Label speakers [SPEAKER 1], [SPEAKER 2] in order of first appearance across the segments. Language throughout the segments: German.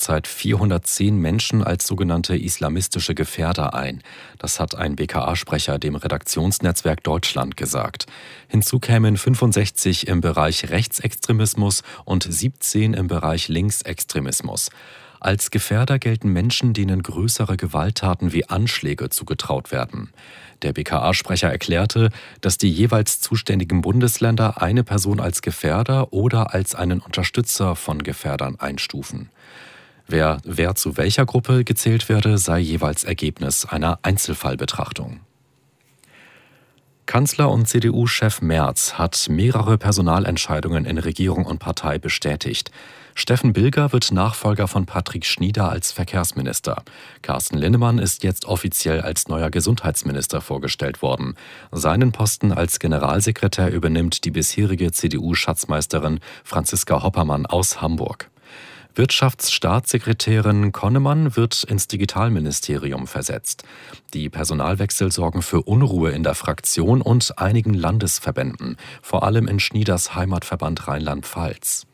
[SPEAKER 1] derzeit 410 Menschen als sogenannte islamistische Gefährder ein. Das hat ein BKA-Sprecher dem Redaktionsnetzwerk Deutschland gesagt. Hinzu kämen 65 im Bereich Rechtsextremismus und 17 im Bereich Linksextremismus. Als Gefährder gelten Menschen, denen größere Gewalttaten wie Anschläge zugetraut werden. Der BKA-Sprecher erklärte, dass die jeweils zuständigen Bundesländer eine Person als Gefährder oder als einen Unterstützer von Gefährdern einstufen. Wer zu welcher Gruppe gezählt werde, sei jeweils Ergebnis einer Einzelfallbetrachtung. Kanzler und CDU-Chef Merz hat mehrere Personalentscheidungen in Regierung und Partei bestätigt. Steffen Bilger wird Nachfolger von Patrick Schnieder als Verkehrsminister. Carsten Linnemann ist jetzt offiziell als neuer Gesundheitsminister vorgestellt worden. Seinen Posten als Generalsekretär übernimmt die bisherige CDU-Schatzmeisterin Franziska Hoppermann aus Hamburg. Wirtschaftsstaatssekretärin Konnemann wird ins Digitalministerium versetzt. Die Personalwechsel sorgen für Unruhe in der Fraktion und einigen Landesverbänden, vor allem in Schnieders Heimatverband Rheinland-Pfalz.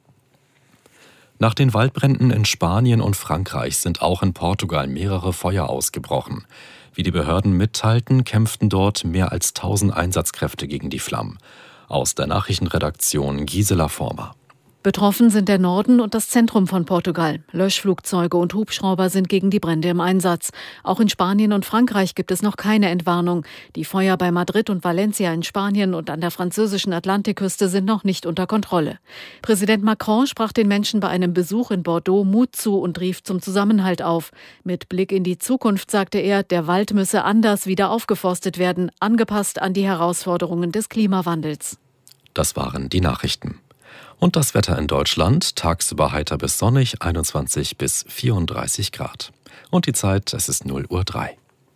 [SPEAKER 1] Nach den Waldbränden in Spanien und Frankreich sind auch in Portugal mehrere Feuer ausgebrochen. Wie die Behörden mitteilten, kämpften dort mehr als 1000 Einsatzkräfte gegen die Flammen. Aus der Nachrichtenredaktion Gisela Former.
[SPEAKER 2] Betroffen sind der Norden und das Zentrum von Portugal. Löschflugzeuge und Hubschrauber sind gegen die Brände im Einsatz. Auch in Spanien und Frankreich gibt es noch keine Entwarnung. Die Feuer bei Madrid und Valencia in Spanien und an der französischen Atlantikküste sind noch nicht unter Kontrolle. Präsident Macron sprach den Menschen bei einem Besuch in Bordeaux Mut zu und rief zum Zusammenhalt auf. Mit Blick in die Zukunft sagte er, der Wald müsse anders wieder aufgeforstet werden, angepasst an die Herausforderungen des Klimawandels.
[SPEAKER 1] Das waren die Nachrichten. Und das Wetter in Deutschland, tagsüber heiter bis sonnig, 21 bis 34 Grad. Und die Zeit, es ist 0:03 Uhr.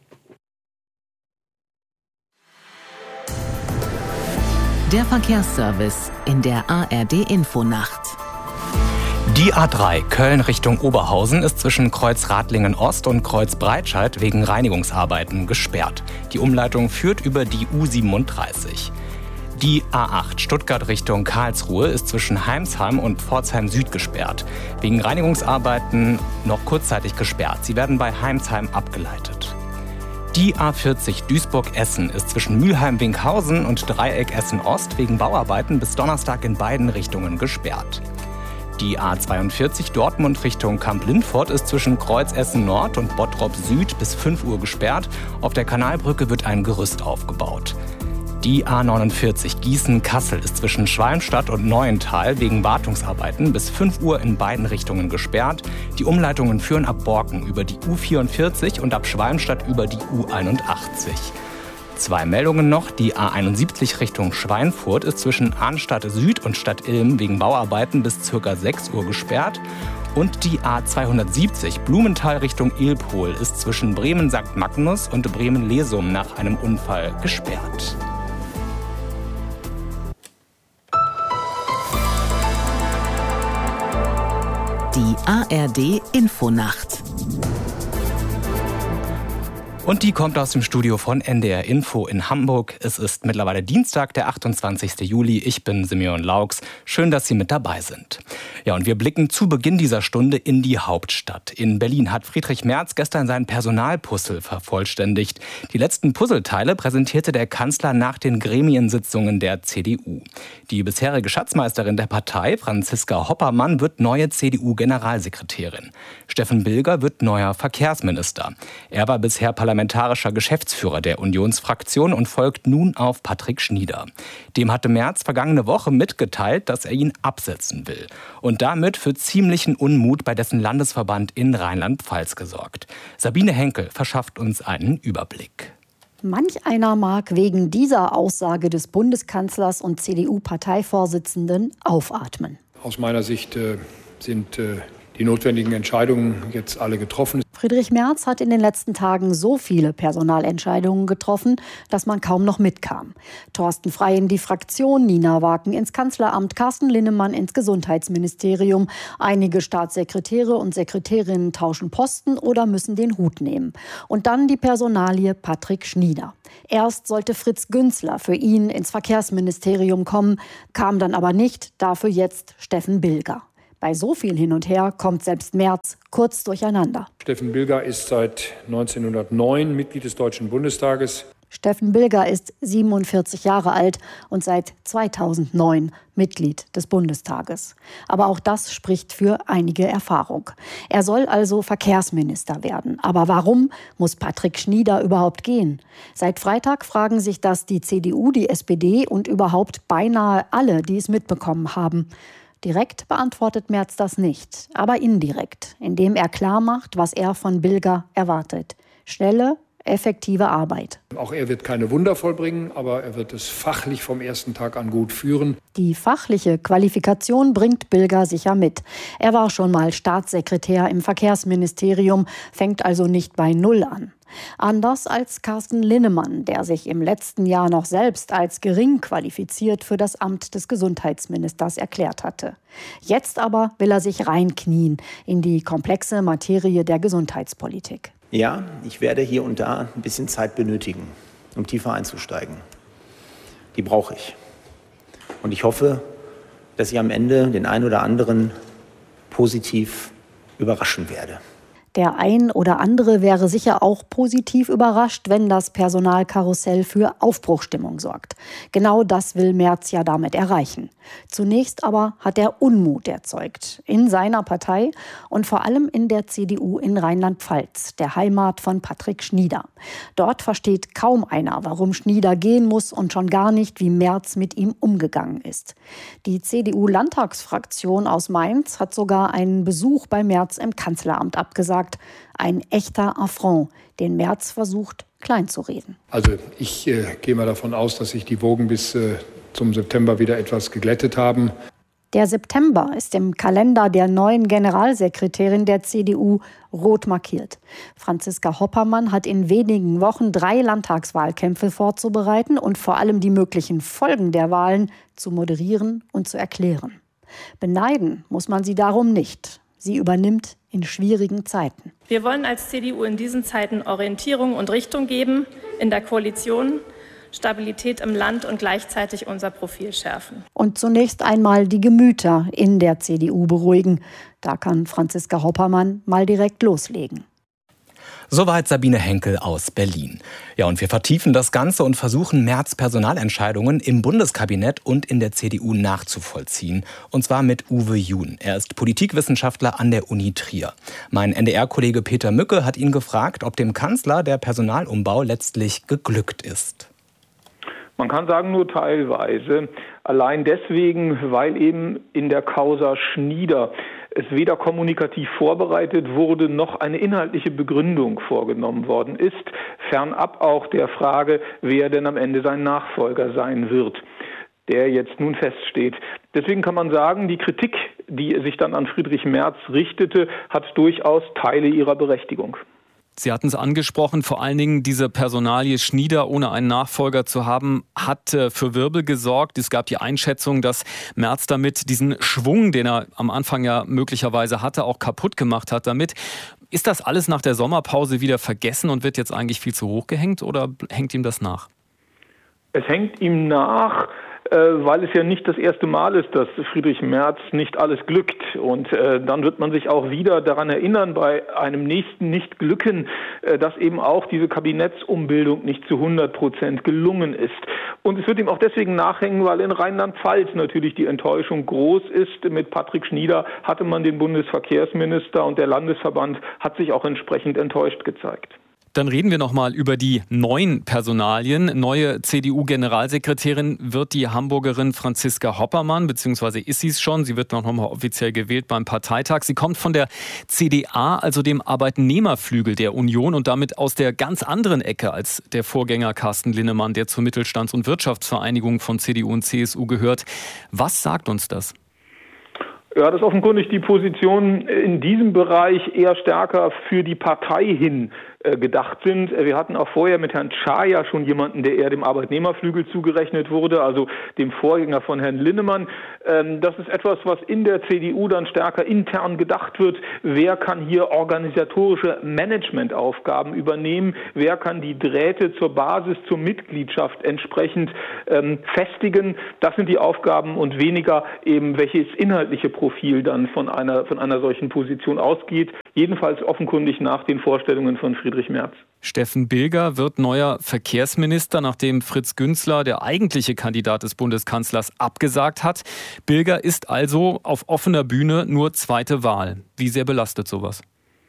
[SPEAKER 3] Der Verkehrsservice in der ARD-Infonacht.
[SPEAKER 4] Die A3 Köln Richtung Oberhausen ist zwischen Kreuz Radlingen Ost und Kreuz Breitscheid wegen Reinigungsarbeiten gesperrt. Die Umleitung führt über die U37. Die A8 Stuttgart Richtung Karlsruhe ist zwischen Heimsheim und Pforzheim Süd gesperrt. Wegen Reinigungsarbeiten noch kurzzeitig gesperrt. Sie werden bei Heimsheim abgeleitet. Die A40 Duisburg-Essen ist zwischen Mülheim-Winkhausen und Dreieck Essen-Ost wegen Bauarbeiten bis Donnerstag in beiden Richtungen gesperrt. Die A42 Dortmund Richtung Kamp-Lindfort ist zwischen Kreuz Essen-Nord und Bottrop Süd bis 5 Uhr gesperrt. Auf der Kanalbrücke wird ein Gerüst aufgebaut. Die A49 Gießen-Kassel ist zwischen Schwalmstadt und Neuental wegen Wartungsarbeiten bis 5 Uhr in beiden Richtungen gesperrt. Die Umleitungen führen ab Borken über die U44 und ab Schwalmstadt über die U81. 2 Meldungen noch. Die A71 Richtung Schweinfurt ist zwischen Arnstadt Süd und Stadt Ilm wegen Bauarbeiten bis ca. 6 Uhr gesperrt. Und die A270 Blumenthal Richtung Ilpol ist zwischen Bremen-St. Magnus und Bremen-Lesum nach einem Unfall gesperrt.
[SPEAKER 3] Die ARD-Infonacht.
[SPEAKER 4] Und die kommt aus dem Studio von NDR Info in Hamburg. Es ist mittlerweile Dienstag, der 28. Juli. Ich bin Simeon Laux. Schön, dass Sie mit dabei sind. Ja, und wir blicken zu Beginn dieser Stunde in die Hauptstadt. In Berlin hat Friedrich Merz gestern seinen Personalpuzzle vervollständigt. Die letzten Puzzleteile präsentierte der Kanzler nach den Gremiensitzungen der CDU. Die bisherige Schatzmeisterin der Partei, Franziska Hoppermann, wird neue CDU-Generalsekretärin. Steffen Bilger wird neuer Verkehrsminister. Er war bisher parlamentarischer Geschäftsführer der Unionsfraktion und folgt nun auf Patrick Schnieder. Dem hatte Merz vergangene Woche mitgeteilt, dass er ihn absetzen will. Und damit für ziemlichen Unmut bei dessen Landesverband in Rheinland-Pfalz gesorgt. Sabine Henkel verschafft uns einen Überblick.
[SPEAKER 5] Manch einer mag wegen dieser Aussage des Bundeskanzlers und CDU-Parteivorsitzenden aufatmen.
[SPEAKER 6] Aus meiner Sicht sind die notwendigen Entscheidungen jetzt alle getroffen.
[SPEAKER 5] Friedrich Merz hat in den letzten Tagen so viele Personalentscheidungen getroffen, dass man kaum noch mitkam. Thorsten Frey in die Fraktion, Nina Waken ins Kanzleramt, Carsten Linnemann ins Gesundheitsministerium. Einige Staatssekretäre und Sekretärinnen tauschen Posten oder müssen den Hut nehmen. Und dann die Personalie Patrick Schnieder. Erst sollte Fritz Günzler für ihn ins Verkehrsministerium kommen, kam dann aber nicht, dafür jetzt Steffen Bilger. Bei so viel hin und her kommt selbst Merz kurz durcheinander.
[SPEAKER 6] Steffen Bilger ist seit 1909 Mitglied des Deutschen Bundestages.
[SPEAKER 5] Steffen Bilger ist 47 Jahre alt und seit 2009 Mitglied des Bundestages. Aber auch das spricht für einige Erfahrung. Er soll also Verkehrsminister werden. Aber warum muss Patrick Schnieder überhaupt gehen? Seit Freitag fragen sich das die CDU, die SPD und überhaupt beinahe alle, die es mitbekommen haben. Direkt beantwortet Merz das nicht, aber indirekt, indem er klarmacht, was er von Bilger erwartet. Schnelle, effektive Arbeit.
[SPEAKER 6] Auch er wird keine Wunder vollbringen, aber er wird es fachlich vom ersten Tag an gut führen.
[SPEAKER 5] Die fachliche Qualifikation bringt Bilger sicher mit. Er war schon mal Staatssekretär im Verkehrsministerium, fängt also nicht bei Null an. Anders als Carsten Linnemann, der sich im letzten Jahr noch selbst als gering qualifiziert für das Amt des Gesundheitsministers erklärt hatte. Jetzt aber will er sich reinknien in die komplexe Materie der Gesundheitspolitik.
[SPEAKER 7] Ja, ich werde hier und da ein bisschen Zeit benötigen, um tiefer einzusteigen. Die brauche ich. Und ich hoffe, dass ich am Ende den einen oder anderen positiv überraschen werde.
[SPEAKER 5] Der ein oder andere wäre sicher auch positiv überrascht, wenn das Personalkarussell für Aufbruchstimmung sorgt. Genau das will Merz ja damit erreichen. Zunächst aber hat er Unmut erzeugt in seiner Partei und vor allem in der CDU in Rheinland-Pfalz, der Heimat von Patrick Schnieder. Dort versteht kaum einer, warum Schnieder gehen muss und schon gar nicht, wie Merz mit ihm umgegangen ist. Die CDU-Landtagsfraktion aus Mainz hat sogar einen Besuch bei Merz im Kanzleramt abgesagt. Ein echter Affront, den Merz versucht, kleinzureden.
[SPEAKER 6] Also ich gehe mal davon aus, dass sich die Wogen bis zum September wieder etwas geglättet haben.
[SPEAKER 5] Der September ist im Kalender der neuen Generalsekretärin der CDU rot markiert. Franziska Hoppermann hat in wenigen Wochen 3 Landtagswahlkämpfe vorzubereiten und vor allem die möglichen Folgen der Wahlen zu moderieren und zu erklären. Beneiden muss man sie darum nicht. Sie übernimmt in schwierigen Zeiten.
[SPEAKER 8] Wir wollen als CDU in diesen Zeiten Orientierung und Richtung geben, in der Koalition, Stabilität im Land und gleichzeitig unser Profil schärfen.
[SPEAKER 5] Und zunächst einmal die Gemüter in der CDU beruhigen. Da kann Franziska Hoppermann mal direkt loslegen.
[SPEAKER 4] Soweit Sabine Henkel aus Berlin. Ja, und wir vertiefen das Ganze und versuchen, Merz Personalentscheidungen im Bundeskabinett und in der CDU nachzuvollziehen. Und zwar mit Uwe Jun. Er ist Politikwissenschaftler an der Uni Trier. Mein NDR-Kollege Peter Mücke hat ihn gefragt, ob dem Kanzler der Personalumbau letztlich geglückt ist.
[SPEAKER 9] Man kann sagen, nur teilweise. Allein deswegen, weil eben in der Causa Schnieder es weder kommunikativ vorbereitet wurde, noch eine inhaltliche Begründung vorgenommen worden ist, fernab auch der Frage, wer denn am Ende sein Nachfolger sein wird, der jetzt nun feststeht. Deswegen kann man sagen, die Kritik, die sich dann an Friedrich Merz richtete, hat durchaus Teile ihrer Berechtigung.
[SPEAKER 10] Sie hatten es angesprochen, vor allen Dingen diese Personalie Schnieder ohne einen Nachfolger zu haben, hat für Wirbel gesorgt. Es gab die Einschätzung, dass Merz damit diesen Schwung, den er am Anfang ja möglicherweise hatte, auch kaputt gemacht hat damit. Ist das alles nach der Sommerpause wieder vergessen und wird jetzt eigentlich viel zu hoch gehängt oder hängt ihm das nach?
[SPEAKER 9] Es hängt ihm nach, weil es ja nicht das erste Mal ist, dass Friedrich Merz nicht alles glückt. Und dann wird man sich auch wieder daran erinnern, bei einem nächsten Nicht-Glücken, dass eben auch diese Kabinettsumbildung nicht zu 100% gelungen ist. Und es wird ihm auch deswegen nachhängen, weil in Rheinland-Pfalz natürlich die Enttäuschung groß ist. Mit Patrick Schnieder hatte man den Bundesverkehrsminister und der Landesverband hat sich auch entsprechend enttäuscht gezeigt.
[SPEAKER 10] Dann reden wir nochmal über die neuen Personalien. Neue CDU-Generalsekretärin wird die Hamburgerin Franziska Hoppermann, beziehungsweise ist sie es schon. Sie wird noch mal offiziell gewählt beim Parteitag. Sie kommt von der CDA, also dem Arbeitnehmerflügel der Union und damit aus der ganz anderen Ecke als der Vorgänger Carsten Linnemann, der zur Mittelstands- und Wirtschaftsvereinigung von CDU und CSU gehört. Was sagt uns das?
[SPEAKER 9] Ja, dass offenkundig die Position in diesem Bereich eher stärker für die Partei hin gedacht sind. Wir hatten auch vorher mit Herrn Schaar ja schon jemanden, der eher dem Arbeitnehmerflügel zugerechnet wurde, also dem Vorgänger von Herrn Linnemann. Das ist etwas, was in der CDU dann stärker intern gedacht wird. Wer kann hier organisatorische Managementaufgaben übernehmen? Wer kann die Drähte zur Basis, zur Mitgliedschaft entsprechend festigen? Das sind die Aufgaben und weniger eben, welches inhaltliche Profil dann von einer solchen Position ausgeht. Jedenfalls offenkundig nach den Vorstellungen von Friedrich Merz.
[SPEAKER 10] Steffen Bilger wird neuer Verkehrsminister, nachdem Fritz Günzler, der eigentliche Kandidat des Bundeskanzlers, abgesagt hat. Bilger ist also auf offener Bühne nur zweite Wahl. Wie sehr belastet sowas?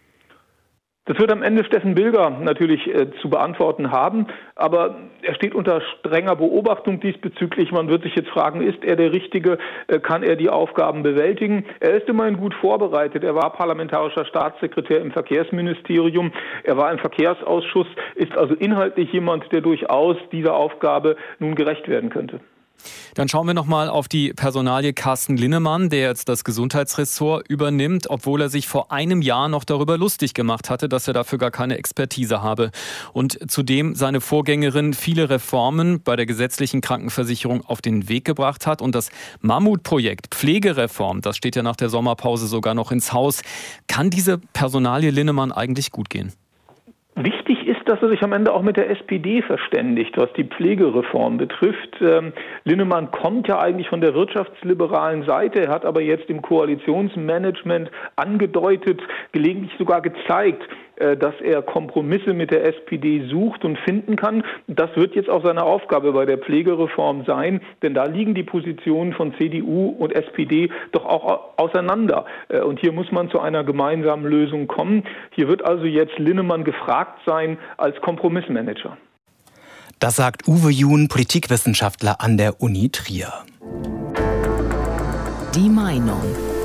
[SPEAKER 9] Das wird am Ende Steffen Bilger natürlich zu beantworten haben, aber er steht unter strenger Beobachtung diesbezüglich. Man wird sich jetzt fragen, ist er der Richtige, kann er die Aufgaben bewältigen? Er ist immerhin gut vorbereitet. Er war parlamentarischer Staatssekretär im Verkehrsministerium, er war im Verkehrsausschuss, ist also inhaltlich jemand, der durchaus dieser Aufgabe nun gerecht werden könnte.
[SPEAKER 10] Dann schauen wir nochmal auf die Personalie Carsten Linnemann, der jetzt das Gesundheitsressort übernimmt, obwohl er sich vor einem Jahr noch darüber lustig gemacht hatte, dass er dafür gar keine Expertise habe. Und zudem seine Vorgängerin viele Reformen bei der gesetzlichen Krankenversicherung auf den Weg gebracht hat. Und das Mammutprojekt Pflegereform, das steht ja nach der Sommerpause sogar noch ins Haus. Kann diese Personalie Linnemann eigentlich gut gehen?
[SPEAKER 9] Wichtig ist, dass er sich am Ende auch mit der SPD verständigt, was die Pflegereform betrifft. Linnemann kommt ja eigentlich von der wirtschaftsliberalen Seite. Er hat aber jetzt im Koalitionsmanagement angedeutet, gelegentlich sogar gezeigt, dass er Kompromisse mit der SPD sucht und finden kann. Das wird jetzt auch seine Aufgabe bei der Pflegereform sein, denn da liegen die Positionen von CDU und SPD doch auch auseinander. Und hier muss man zu einer gemeinsamen Lösung kommen. Hier wird also jetzt Linnemann gefragt sein als Kompromissmanager.
[SPEAKER 4] Das sagt Uwe Jun, Politikwissenschaftler an der Uni Trier.
[SPEAKER 3] Die Meinung.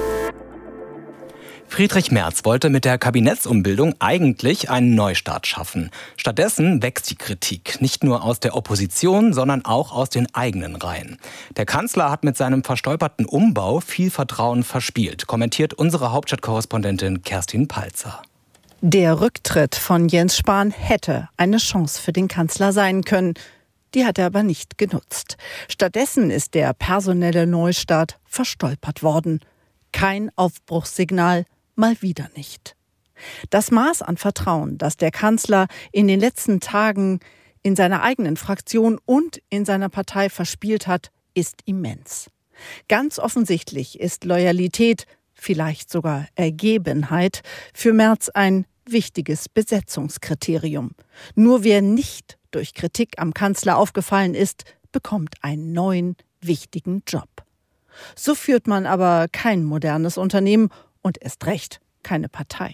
[SPEAKER 4] Friedrich Merz wollte mit der Kabinettsumbildung eigentlich einen Neustart schaffen. Stattdessen wächst die Kritik, nicht nur aus der Opposition, sondern auch aus den eigenen Reihen. Der Kanzler hat mit seinem verstolperten Umbau viel Vertrauen verspielt, kommentiert unsere Hauptstadtkorrespondentin Kerstin Palzer.
[SPEAKER 11] Der Rücktritt von Jens Spahn hätte eine Chance für den Kanzler sein können. Die hat er aber nicht genutzt. Stattdessen ist der personelle Neustart verstolpert worden. Kein Aufbruchssignal, mal wieder nicht. Das Maß an Vertrauen, das der Kanzler in den letzten Tagen in seiner eigenen Fraktion und in seiner Partei verspielt hat, ist immens. Ganz offensichtlich ist Loyalität, vielleicht sogar Ergebenheit, für Merz ein wichtiges Besetzungskriterium. Nur wer nicht durch Kritik am Kanzler aufgefallen ist, bekommt einen neuen, wichtigen Job. So führt man aber kein modernes Unternehmen und erst recht keine Partei.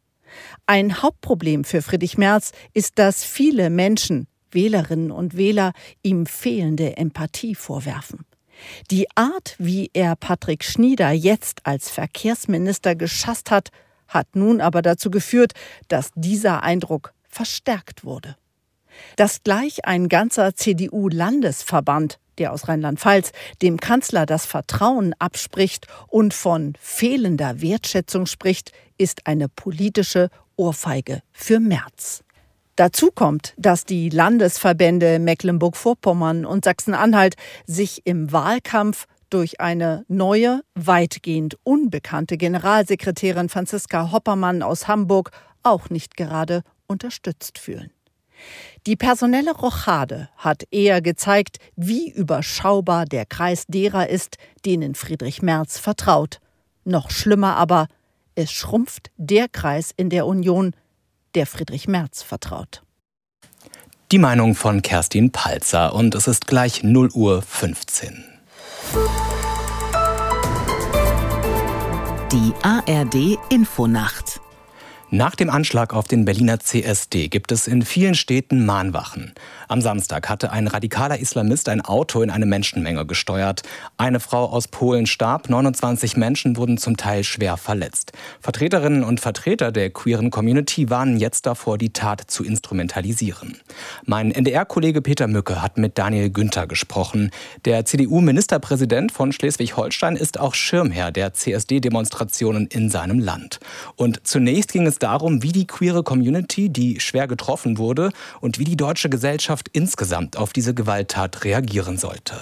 [SPEAKER 11] Ein Hauptproblem für Friedrich Merz ist, dass viele Menschen, Wählerinnen und Wähler, ihm fehlende Empathie vorwerfen. Die Art, wie er Patrick Schnieder jetzt als Verkehrsminister geschasst hat, hat nun aber dazu geführt, dass dieser Eindruck verstärkt wurde. Dass gleich ein ganzer CDU-Landesverband, der aus Rheinland-Pfalz, dem Kanzler das Vertrauen abspricht und von fehlender Wertschätzung spricht, ist eine politische Ohrfeige für Merz. Dazu kommt, dass die Landesverbände Mecklenburg-Vorpommern und Sachsen-Anhalt sich im Wahlkampf durch eine neue, weitgehend unbekannte Generalsekretärin Franziska Hoppermann aus Hamburg auch nicht gerade unterstützt fühlen. Die personelle Rochade hat eher gezeigt, wie überschaubar der Kreis derer ist, denen Friedrich Merz vertraut. Noch schlimmer aber, es schrumpft der Kreis in der Union, der Friedrich Merz vertraut.
[SPEAKER 4] Die Meinung von Kerstin Palzer und es ist gleich 0:15 Uhr.
[SPEAKER 3] Die ARD Infonacht.
[SPEAKER 4] Nach dem Anschlag auf den Berliner CSD gibt es in vielen Städten Mahnwachen. Am Samstag hatte ein radikaler Islamist ein Auto in eine Menschenmenge gesteuert. Eine Frau aus Polen starb, 29 Menschen wurden zum Teil schwer verletzt. Vertreterinnen und Vertreter der queeren Community warnen jetzt davor, die Tat zu instrumentalisieren. Mein NDR-Kollege Peter Mücke hat mit Daniel Günther gesprochen. Der CDU-Ministerpräsident von Schleswig-Holstein ist auch Schirmherr der CSD-Demonstrationen in seinem Land. Und zunächst ging es darum, wie die queere Community, die schwer getroffen wurde, und wie die deutsche Gesellschaft insgesamt auf diese Gewalttat reagieren sollte.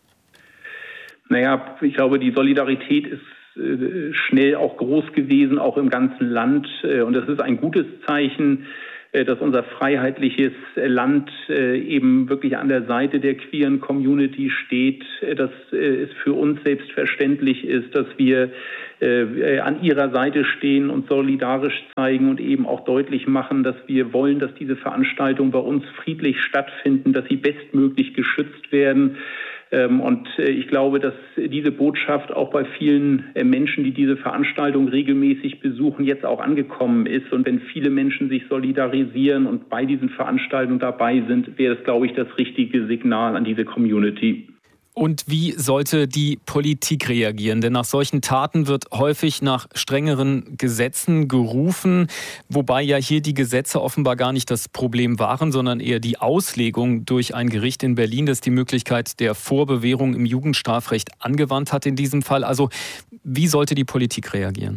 [SPEAKER 12] Naja, ich glaube, die Solidarität ist schnell auch groß gewesen, auch im ganzen Land. Und das ist ein gutes Zeichen, dass unser freiheitliches Land eben wirklich an der Seite der queeren Community steht, dass es für uns selbstverständlich ist, dass wir an ihrer Seite stehen und solidarisch zeigen und eben auch deutlich machen, dass wir wollen, dass diese Veranstaltungen bei uns friedlich stattfinden, dass sie bestmöglich geschützt werden. Und ich glaube, dass diese Botschaft auch bei vielen Menschen, die diese Veranstaltung regelmäßig besuchen, jetzt auch angekommen ist. Und wenn viele Menschen sich solidarisieren und bei diesen Veranstaltungen dabei sind, wäre das, glaube ich, das richtige Signal an diese Community.
[SPEAKER 10] Und wie sollte die Politik reagieren? Denn nach solchen Taten wird häufig nach strengeren Gesetzen gerufen, wobei ja hier die Gesetze offenbar gar nicht das Problem waren, sondern eher die Auslegung durch ein Gericht in Berlin, das die Möglichkeit der Vorbewährung im Jugendstrafrecht angewandt hat in diesem Fall. Also wie sollte die Politik reagieren?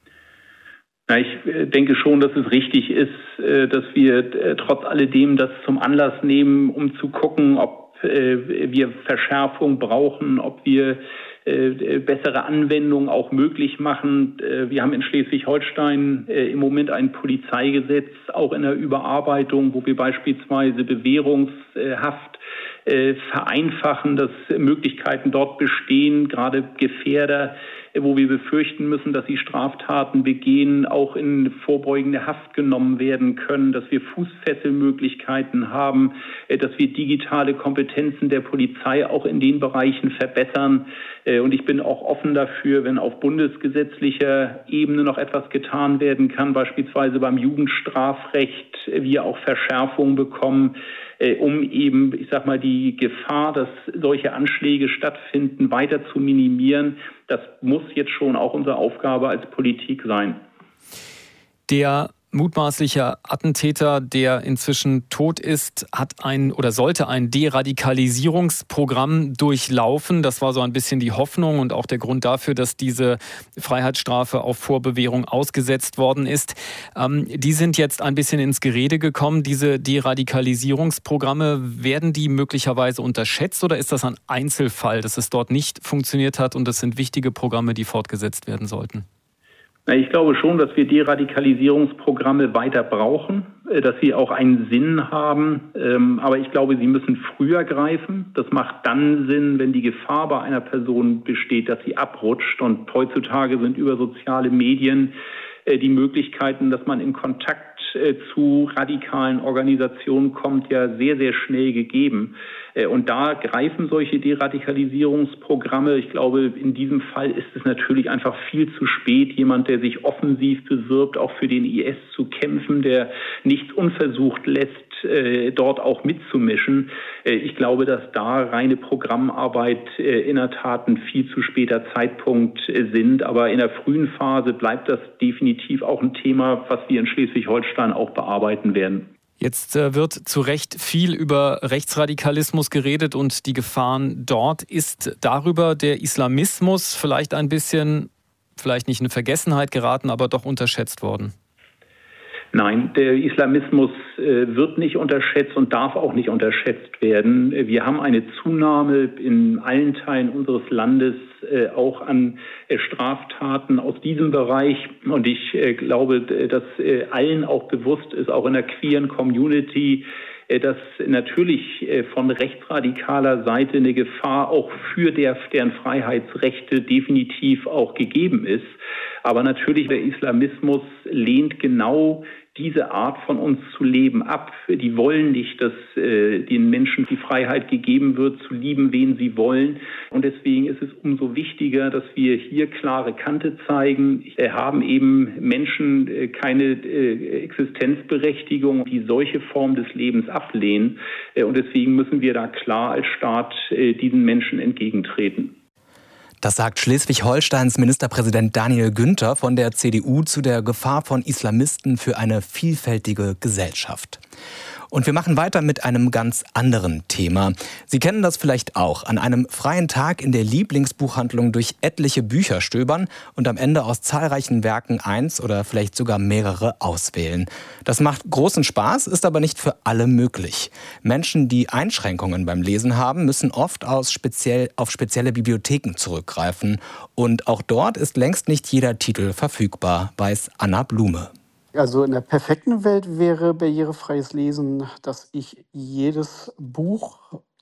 [SPEAKER 12] Ja, ich denke schon, dass es richtig ist, dass wir trotz alledem das zum Anlass nehmen, um zu gucken, ob wir Verschärfung brauchen, ob wir bessere Anwendungen auch möglich machen. Wir haben in Schleswig-Holstein im Moment ein Polizeigesetz, auch in der Überarbeitung, wo wir beispielsweise Bewährungshaft vereinfachen, dass Möglichkeiten dort bestehen, gerade Gefährder, wo wir befürchten müssen, dass sie Straftaten begehen, auch in vorbeugende Haft genommen werden können, dass wir Fußfesselmöglichkeiten haben, dass wir digitale Kompetenzen der Polizei auch in den Bereichen verbessern. Und ich bin auch offen dafür, wenn auf bundesgesetzlicher Ebene noch etwas getan werden kann, beispielsweise beim Jugendstrafrecht, wir auch Verschärfungen bekommen, um eben, ich sag mal, die Gefahr, dass solche Anschläge stattfinden, weiter zu minimieren. Das muss jetzt schon auch unsere Aufgabe als Politik sein.
[SPEAKER 10] Der mutmaßliche Attentäter, der inzwischen tot ist, sollte ein Deradikalisierungsprogramm durchlaufen. Das war so ein bisschen die Hoffnung und auch der Grund dafür, dass diese Freiheitsstrafe auf Vorbewährung ausgesetzt worden ist. Die sind jetzt ein bisschen ins Gerede gekommen. Diese Deradikalisierungsprogramme, werden die möglicherweise unterschätzt oder ist das ein Einzelfall, dass es dort nicht funktioniert hat und das sind wichtige Programme, die fortgesetzt werden sollten?
[SPEAKER 12] Ich glaube schon, dass wir Deradikalisierungsprogramme weiter brauchen, dass sie auch einen Sinn haben. Aber ich glaube, sie müssen früher greifen. Das macht dann Sinn, wenn die Gefahr bei einer Person besteht, dass sie abrutscht. Und heutzutage sind über soziale Medien die Möglichkeiten, dass man in Kontakt zu radikalen Organisationen kommt, ja sehr, sehr schnell gegeben. Und da greifen solche Deradikalisierungsprogramme. Ich glaube, in diesem Fall ist es natürlich einfach viel zu spät, jemand, der sich offensiv bewirbt, auch für den IS zu kämpfen, der nichts unversucht lässt, dort auch mitzumischen. Ich glaube, dass da reine Programmarbeit in der Tat ein viel zu später Zeitpunkt sind. Aber in der frühen Phase bleibt das definitiv auch ein Thema, was wir in Schleswig-Holstein auch bearbeiten werden.
[SPEAKER 10] Jetzt wird zu Recht viel über Rechtsradikalismus geredet und die Gefahren dort. Ist darüber der Islamismus vielleicht ein bisschen, vielleicht nicht in Vergessenheit geraten, aber doch unterschätzt worden?
[SPEAKER 12] Nein, der Islamismus wird nicht unterschätzt und darf auch nicht unterschätzt werden. Wir haben eine Zunahme in allen Teilen unseres Landes auch an Straftaten aus diesem Bereich. Und ich glaube, dass allen auch bewusst ist, auch in der queeren Community, dass natürlich von rechtsradikaler Seite eine Gefahr auch für deren Freiheitsrechte definitiv auch gegeben ist. Aber natürlich der Islamismus lehnt genau diese Art von uns zu leben ab. Die wollen nicht, dass den Menschen die Freiheit gegeben wird, zu lieben, wen sie wollen. Und deswegen ist es umso wichtiger, dass wir hier klare Kante zeigen. Haben eben Menschen keine Existenzberechtigung, die solche Form des Lebens ablehnen. Und deswegen müssen wir da klar als Staat diesen Menschen entgegentreten.
[SPEAKER 4] Das sagt Schleswig-Holsteins Ministerpräsident Daniel Günther von der CDU zu der Gefahr von Islamisten für eine vielfältige Gesellschaft. Und wir machen weiter mit einem ganz anderen Thema. Sie kennen das vielleicht auch. An einem freien Tag in der Lieblingsbuchhandlung durch etliche Bücher stöbern und am Ende aus zahlreichen Werken eins oder vielleicht sogar mehrere auswählen. Das macht großen Spaß, ist aber nicht für alle möglich. Menschen, die Einschränkungen beim Lesen haben, müssen oft auf spezielle Bibliotheken zurückgreifen. Und auch dort ist längst nicht jeder Titel verfügbar, weiß Anna Blume.
[SPEAKER 13] Also in der perfekten Welt wäre barrierefreies Lesen, dass ich jedes Buch,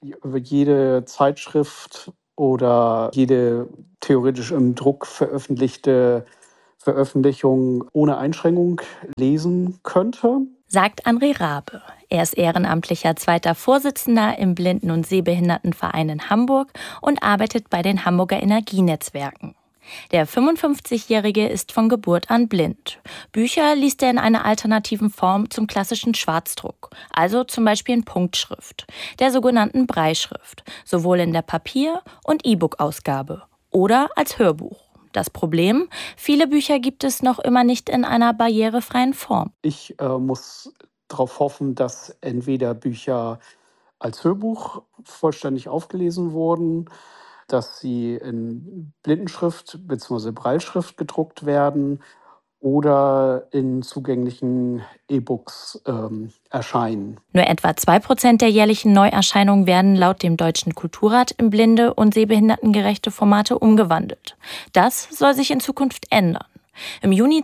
[SPEAKER 13] jede Zeitschrift oder jede theoretisch im Druck veröffentlichte Veröffentlichung ohne Einschränkung lesen könnte.
[SPEAKER 14] Sagt André Rabe. Er ist ehrenamtlicher zweiter Vorsitzender im Blinden- und Sehbehindertenverein in Hamburg und arbeitet bei den Hamburger Energienetzwerken. Der 55-Jährige ist von Geburt an blind. Bücher liest er in einer alternativen Form zum klassischen Schwarzdruck, also zum Beispiel in Punktschrift, der sogenannten Brailleschrift, sowohl in der Papier- und E-Book-Ausgabe oder als Hörbuch. Das Problem? Viele Bücher gibt es noch immer nicht in einer barrierefreien Form.
[SPEAKER 13] Ich muss darauf hoffen, dass entweder Bücher als Hörbuch vollständig aufgelesen wurden, dass sie in Blindenschrift bzw. Brailleschrift gedruckt werden oder in zugänglichen E-Books erscheinen.
[SPEAKER 14] Nur etwa 2% der jährlichen Neuerscheinungen werden laut dem Deutschen Kulturrat in blinde- und sehbehindertengerechte Formate umgewandelt. Das soll sich in Zukunft ändern. Im Juni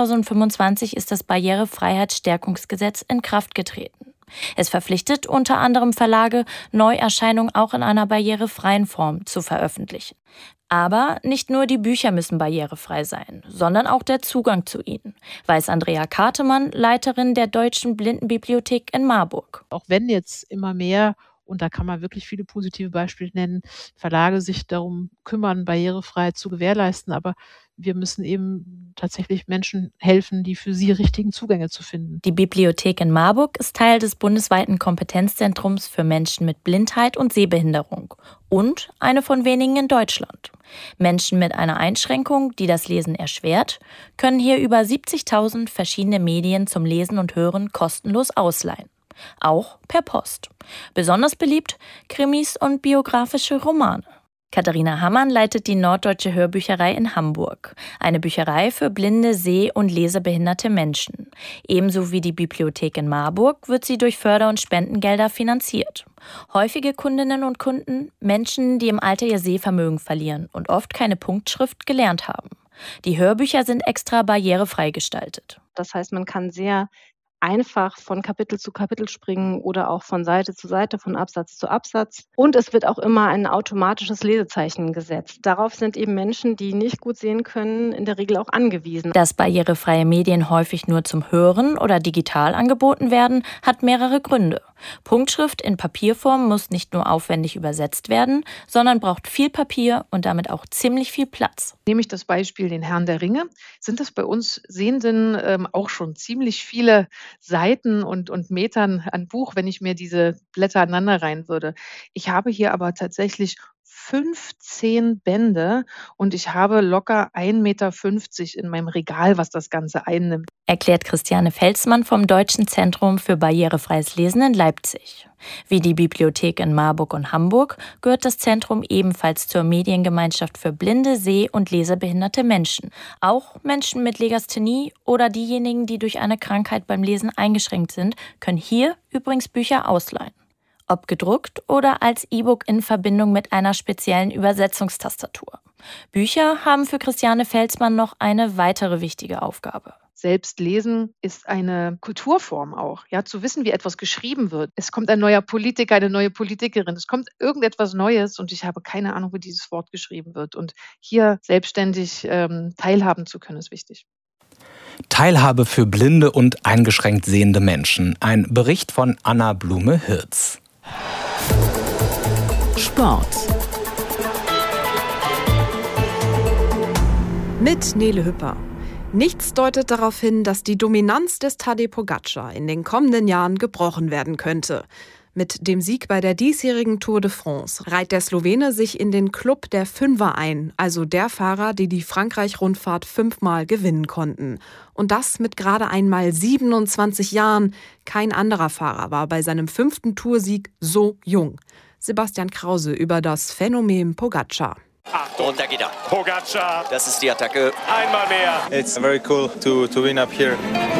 [SPEAKER 14] 2025 ist das Barrierefreiheitsstärkungsgesetz in Kraft getreten. Es verpflichtet unter anderem Verlage, Neuerscheinungen auch in einer barrierefreien Form zu veröffentlichen. Aber nicht nur die Bücher müssen barrierefrei sein, sondern auch der Zugang zu ihnen, weiß Andrea Kartemann, Leiterin der Deutschen Blindenbibliothek in Marburg.
[SPEAKER 15] Auch wenn jetzt immer mehr, und da kann man wirklich viele positive Beispiele nennen, Verlage sich darum kümmern, Barrierefreiheit zu gewährleisten, aber wir müssen eben tatsächlich Menschen helfen, die für sie richtigen Zugänge zu finden.
[SPEAKER 14] Die Bibliothek in Marburg ist Teil des bundesweiten Kompetenzzentrums für Menschen mit Blindheit und Sehbehinderung und eine von wenigen in Deutschland. Menschen mit einer Einschränkung, die das Lesen erschwert, können hier über 70.000 verschiedene Medien zum Lesen und Hören kostenlos ausleihen. Auch per Post. Besonders beliebt Krimis und biografische Romane. Katharina Hammann leitet die Norddeutsche Hörbücherei in Hamburg, eine Bücherei für blinde, seh- und lesebehinderte Menschen. Ebenso wie die Bibliothek in Marburg wird sie durch Förder- und Spendengelder finanziert. Häufige Kundinnen und Kunden, Menschen, die im Alter ihr Sehvermögen verlieren und oft keine Punktschrift gelernt haben. Die Hörbücher sind extra barrierefrei gestaltet.
[SPEAKER 16] Das heißt, man kann sehr einfach von Kapitel zu Kapitel springen oder auch von Seite zu Seite, von Absatz zu Absatz. Und es wird auch immer ein automatisches Lesezeichen gesetzt. Darauf sind eben Menschen, die nicht gut sehen können, in der Regel auch angewiesen.
[SPEAKER 14] Dass barrierefreie Medien häufig nur zum Hören oder digital angeboten werden, hat mehrere Gründe. Punktschrift in Papierform muss nicht nur aufwendig übersetzt werden, sondern braucht viel Papier und damit auch ziemlich viel Platz.
[SPEAKER 15] Nehme ich das Beispiel den Herrn der Ringe, sind das bei uns Sehenden auch schon ziemlich viele Seiten und Metern an Buch, wenn ich mir diese Blätter aneinander reihen würde. Ich habe hier aber tatsächlich 15 Bände und ich habe locker 1,50 Meter in meinem Regal, was das Ganze einnimmt.
[SPEAKER 14] Erklärt Christiane Felsmann vom Deutschen Zentrum für barrierefreies Lesen in Leipzig. Wie die Bibliothek in Marburg und Hamburg gehört das Zentrum ebenfalls zur Mediengemeinschaft für blinde, seh- und lesebehinderte Menschen. Auch Menschen mit Legasthenie oder diejenigen, die durch eine Krankheit beim Lesen eingeschränkt sind, können hier übrigens Bücher ausleihen. Ob gedruckt oder als E-Book in Verbindung mit einer speziellen Übersetzungstastatur. Bücher haben für Christiane Felsmann noch eine weitere wichtige Aufgabe.
[SPEAKER 15] Selbst lesen ist eine Kulturform auch, ja, zu wissen, wie etwas geschrieben wird. Es kommt ein neuer Politiker, eine neue Politikerin, es kommt irgendetwas Neues und ich habe keine Ahnung, wie dieses Wort geschrieben wird. Und hier selbstständig teilhaben zu können, ist wichtig.
[SPEAKER 4] Teilhabe für blinde und eingeschränkt sehende Menschen. Ein Bericht von Anna Blume-Hirz.
[SPEAKER 3] Sport.
[SPEAKER 17] Mit Nele Hüpper. Nichts deutet darauf hin, dass die Dominanz des Tadej Pogačar in den kommenden Jahren gebrochen werden könnte. Mit dem Sieg bei der diesjährigen Tour de France reiht der Slowene sich in den Club der Fünfer ein, also der Fahrer, die die Frankreich-Rundfahrt 5-mal gewinnen konnten. Und das mit gerade einmal 27 Jahren. Kein anderer Fahrer war bei seinem 5. Toursieg so jung. Sebastian Krause über das Phänomen Pogačar.
[SPEAKER 18] Und da geht er. Pogačar. Das ist die Attacke. Einmal mehr.
[SPEAKER 19] It's very cool to win up here.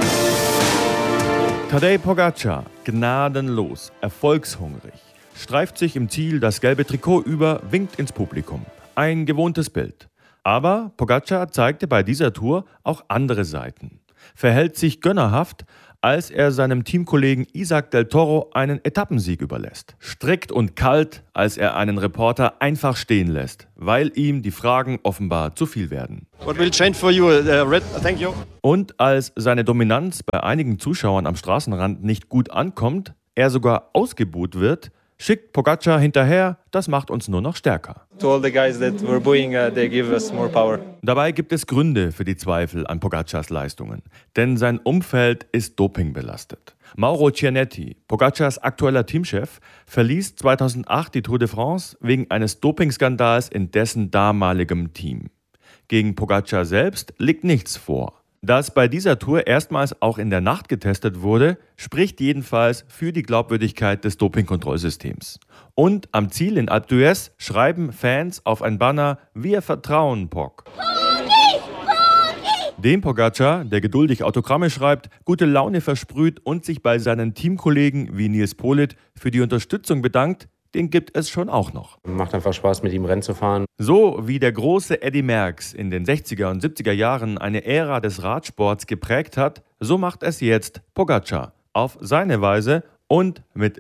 [SPEAKER 20] Tadej Pogačar, gnadenlos, erfolgshungrig, streift sich im Ziel das gelbe Trikot über, winkt ins Publikum. Ein gewohntes Bild. Aber Pogačar zeigte bei dieser Tour auch andere Seiten. Verhält sich gönnerhaft, als er seinem Teamkollegen Isaac del Toro einen Etappensieg überlässt. Strikt und kalt, als er einen Reporter einfach stehen lässt, weil ihm die Fragen offenbar zu viel werden.
[SPEAKER 19] What will change for you? Thank you.
[SPEAKER 20] Und als seine Dominanz bei einigen Zuschauern am Straßenrand nicht gut ankommt, er sogar ausgebuht wird, schickt Pogačar hinterher, das macht uns nur noch stärker.
[SPEAKER 19] To all the guys that were booing, they give us more power.
[SPEAKER 20] Dabei gibt es Gründe für die Zweifel an Pogačars Leistungen, denn sein Umfeld ist dopingbelastet. Mauro Cianetti, Pogačars aktueller Teamchef, verließ 2008 die Tour de France wegen eines Dopingskandals in dessen damaligem Team. Gegen Pogačar selbst liegt nichts vor. Dass bei dieser Tour erstmals auch in der Nacht getestet wurde, spricht jedenfalls für die Glaubwürdigkeit des Dopingkontrollsystems. Und am Ziel in Alpe d'Huez schreiben Fans auf ein Banner: Wir vertrauen Pog. Dem Pogačar, der geduldig Autogramme schreibt, gute Laune versprüht und sich bei seinen Teamkollegen wie Nils Politt für die Unterstützung bedankt, den gibt es schon auch noch.
[SPEAKER 21] Macht einfach Spaß, mit ihm Rennen zu fahren.
[SPEAKER 20] So wie der große Eddy Merckx in den 60er und 70er Jahren eine Ära des Radsports geprägt hat, so macht es jetzt Pogačar. Auf seine Weise und mit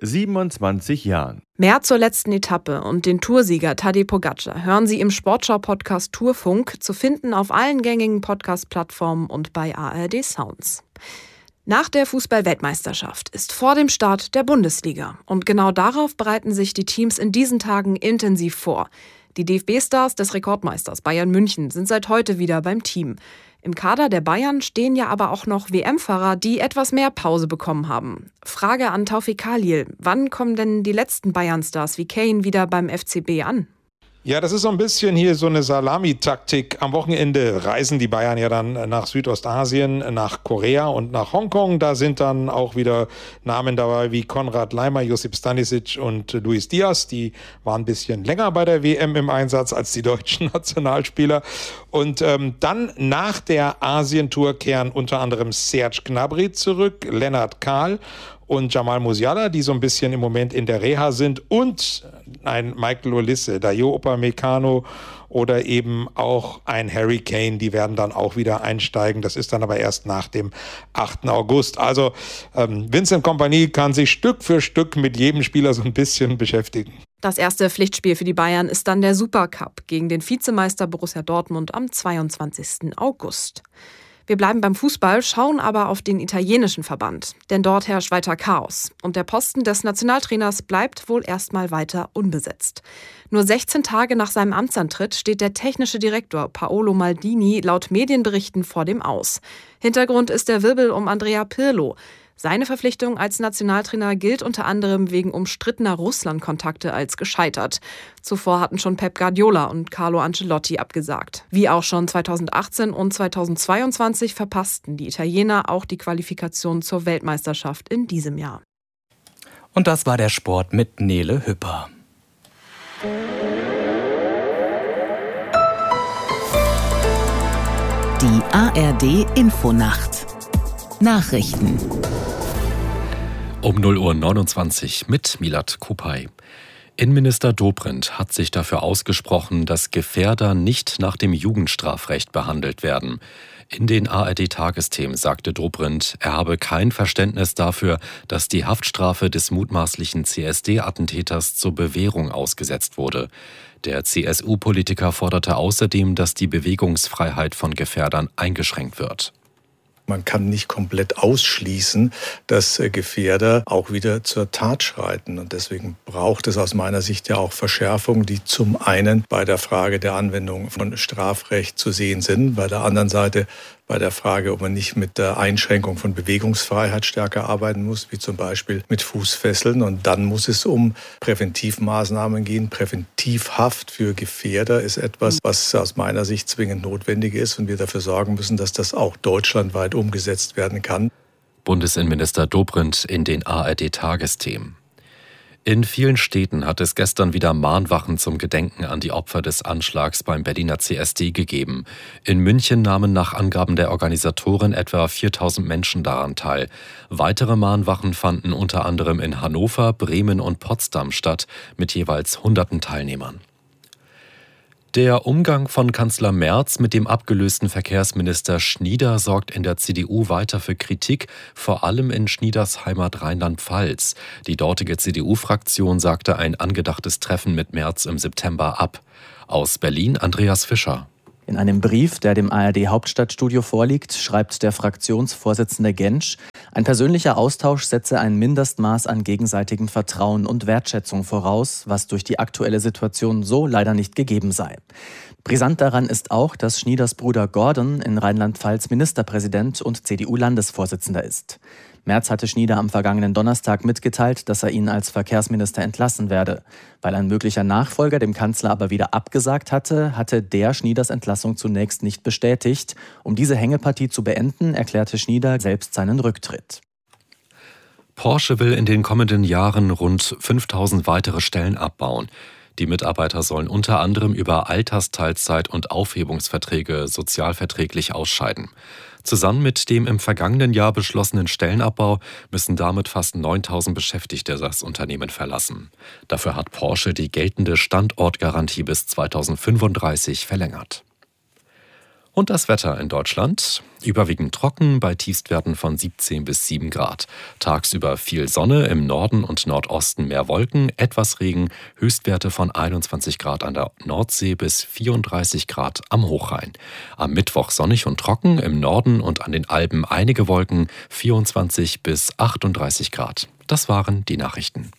[SPEAKER 20] 27 Jahren.
[SPEAKER 17] Mehr zur letzten Etappe und den Toursieger Tadej Pogačar hören Sie im Sportschau-Podcast Tourfunk, zu finden auf allen gängigen Podcast-Plattformen und bei ARD Sounds. Nach der Fußball-Weltmeisterschaft ist vor dem Start der Bundesliga. Und genau darauf bereiten sich die Teams in diesen Tagen intensiv vor. Die DFB-Stars des Rekordmeisters Bayern München sind seit heute wieder beim Team. Im Kader der Bayern stehen ja aber auch noch WM-Fahrer, die etwas mehr Pause bekommen haben. Frage an Taufik Khalil: Wann kommen denn die letzten Bayern-Stars wie Kane wieder beim FCB an?
[SPEAKER 22] Ja, das ist so ein bisschen hier so eine Salami-Taktik. Am Wochenende reisen die Bayern ja dann nach Südostasien, nach Korea und nach Hongkong. Da sind dann auch wieder Namen dabei wie Konrad Laimer, Josip Stanisic und Luis Diaz. Die waren ein bisschen länger bei der WM im Einsatz als die deutschen Nationalspieler. Und dann nach der Asientour kehren unter anderem Serge Gnabry zurück, Lennart Kahl und Jamal Musiala, die so ein bisschen im Moment in der Reha sind, und ein Michael Olise, Dayo Upamecano oder eben auch ein Harry Kane, die werden dann auch wieder einsteigen. Das ist dann aber erst nach dem 8. August. Also Vincent Kompany kann sich Stück für Stück mit jedem Spieler so ein bisschen beschäftigen.
[SPEAKER 17] Das erste Pflichtspiel für die Bayern ist dann der Supercup gegen den Vizemeister Borussia Dortmund am 22. August. Wir bleiben beim Fußball, schauen aber auf den italienischen Verband. Denn dort herrscht weiter Chaos. Und der Posten des Nationaltrainers bleibt wohl erstmal weiter unbesetzt. Nur 16 Tage nach seinem Amtsantritt steht der technische Direktor Paolo Maldini laut Medienberichten vor dem Aus. Hintergrund ist der Wirbel um Andrea Pirlo. Seine Verpflichtung als Nationaltrainer gilt unter anderem wegen umstrittener Russland-Kontakte als gescheitert. Zuvor hatten schon Pep Guardiola und Carlo Ancelotti abgesagt. Wie auch schon 2018 und 2022 verpassten die Italiener auch die Qualifikation zur Weltmeisterschaft in diesem Jahr.
[SPEAKER 4] Und das war der Sport mit Nele Hüpper.
[SPEAKER 3] Die ARD Infonacht. Nachrichten.
[SPEAKER 1] Um 0:29 Uhr mit Milad Kupay. Innenminister Dobrindt hat sich dafür ausgesprochen, dass Gefährder nicht nach dem Jugendstrafrecht behandelt werden. In den ARD-Tagesthemen sagte Dobrindt, er habe kein Verständnis dafür, dass die Haftstrafe des mutmaßlichen CSD-Attentäters zur Bewährung ausgesetzt wurde. Der CSU-Politiker forderte außerdem, dass die Bewegungsfreiheit von Gefährdern eingeschränkt wird.
[SPEAKER 23] Man kann nicht komplett ausschließen, dass Gefährder auch wieder zur Tat schreiten. Und deswegen braucht es aus meiner Sicht ja auch Verschärfungen, die zum einen bei der Frage der Anwendung von Strafrecht zu sehen sind, bei der anderen Seite bei der Frage, ob man nicht mit der Einschränkung von Bewegungsfreiheit stärker arbeiten muss, wie zum Beispiel mit Fußfesseln. Und dann muss es um Präventivmaßnahmen gehen. Präventivhaft für Gefährder ist etwas, was aus meiner Sicht zwingend notwendig ist und wir dafür sorgen müssen, dass das auch deutschlandweit umgesetzt werden kann.
[SPEAKER 1] Bundesinnenminister Dobrindt in den ARD-Tagesthemen. In vielen Städten hat es gestern wieder Mahnwachen zum Gedenken an die Opfer des Anschlags beim Berliner CSD gegeben. In München nahmen nach Angaben der Organisatoren etwa 4.000 Menschen daran teil. Weitere Mahnwachen fanden unter anderem in Hannover, Bremen und Potsdam statt, mit jeweils hunderten Teilnehmern. Der Umgang von Kanzler Merz mit dem abgelösten Verkehrsminister Schnieder sorgt in der CDU weiter für Kritik, vor allem in Schnieders Heimat Rheinland-Pfalz. Die dortige CDU-Fraktion sagte ein angedachtes Treffen mit Merz im September ab. Aus Berlin Andreas Fischer.
[SPEAKER 2] In einem Brief, der dem ARD-Hauptstadtstudio vorliegt, schreibt der Fraktionsvorsitzende Gentsch, ein persönlicher Austausch setze ein Mindestmaß an gegenseitigem Vertrauen und Wertschätzung voraus, was durch die aktuelle Situation so leider nicht gegeben sei. Brisant daran ist auch, dass Schnieders Bruder Gordon in Rheinland-Pfalz Ministerpräsident und CDU-Landesvorsitzender ist. Merz hatte Schnieder am vergangenen Donnerstag mitgeteilt, dass er ihn als Verkehrsminister entlassen werde. Weil ein möglicher Nachfolger dem Kanzler aber wieder abgesagt hatte, hatte der Schnieders Entlassung zunächst nicht bestätigt. Um diese Hängepartie zu beenden, erklärte Schnieder selbst seinen Rücktritt.
[SPEAKER 1] Porsche will in den kommenden Jahren rund 5.000 weitere Stellen abbauen. Die Mitarbeiter sollen unter anderem über Altersteilzeit und Aufhebungsverträge sozialverträglich ausscheiden. Zusammen mit dem im vergangenen Jahr beschlossenen Stellenabbau müssen damit fast 9.000 Beschäftigte das Unternehmen verlassen. Dafür hat Porsche die geltende Standortgarantie bis 2035 verlängert. Und das Wetter in Deutschland. Überwiegend trocken bei Tiefstwerten von 17 bis 7 Grad. Tagsüber viel Sonne, im Norden und Nordosten mehr Wolken, etwas Regen, Höchstwerte von 21 Grad an der Nordsee bis 34 Grad am Hochrhein. Am Mittwoch sonnig und trocken, im Norden und an den Alpen einige Wolken, 24 bis 38 Grad. Das waren die Nachrichten.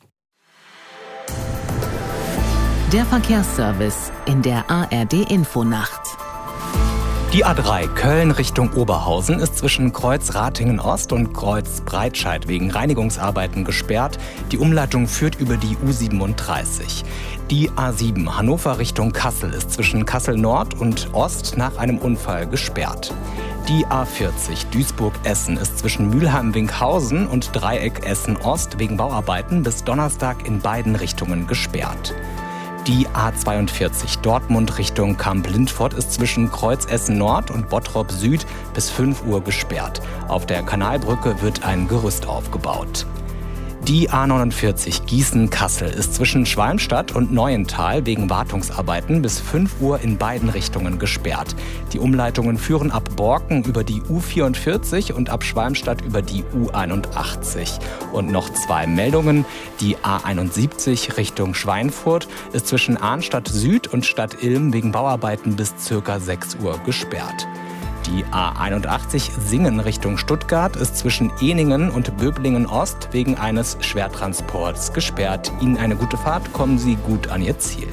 [SPEAKER 3] Der Verkehrsservice in der ARD-Infonacht.
[SPEAKER 4] Die A3 Köln Richtung Oberhausen ist zwischen Kreuz Ratingen-Ost und Kreuz Breitscheid wegen Reinigungsarbeiten gesperrt. Die Umleitung führt über die U37. Die A7 Hannover Richtung Kassel ist zwischen Kassel Nord und Ost nach einem Unfall gesperrt. Die A40 Duisburg-Essen ist zwischen Mülheim-Winkhausen und Dreieck Essen-Ost wegen Bauarbeiten bis Donnerstag in beiden Richtungen gesperrt. Die A42 Dortmund Richtung Kamp-Lindfort ist zwischen Kreuz Essen Nord und Bottrop Süd bis 5 Uhr gesperrt. Auf der Kanalbrücke wird ein Gerüst aufgebaut. Die A49 Gießen-Kassel ist zwischen Schwalmstadt und Neuental wegen Wartungsarbeiten bis 5 Uhr in beiden Richtungen gesperrt. Die Umleitungen führen ab Borken über die U44 und ab Schwalmstadt über die U81. Und noch 2 Meldungen. Die A71 Richtung Schweinfurt ist zwischen Arnstadt Süd und Stadt Ilm wegen Bauarbeiten bis ca. 6 Uhr gesperrt. Die A81 Singen Richtung Stuttgart ist zwischen Ehningen und Böblingen Ost wegen eines Schwertransports gesperrt. Ihnen eine gute Fahrt, kommen Sie gut an Ihr Ziel.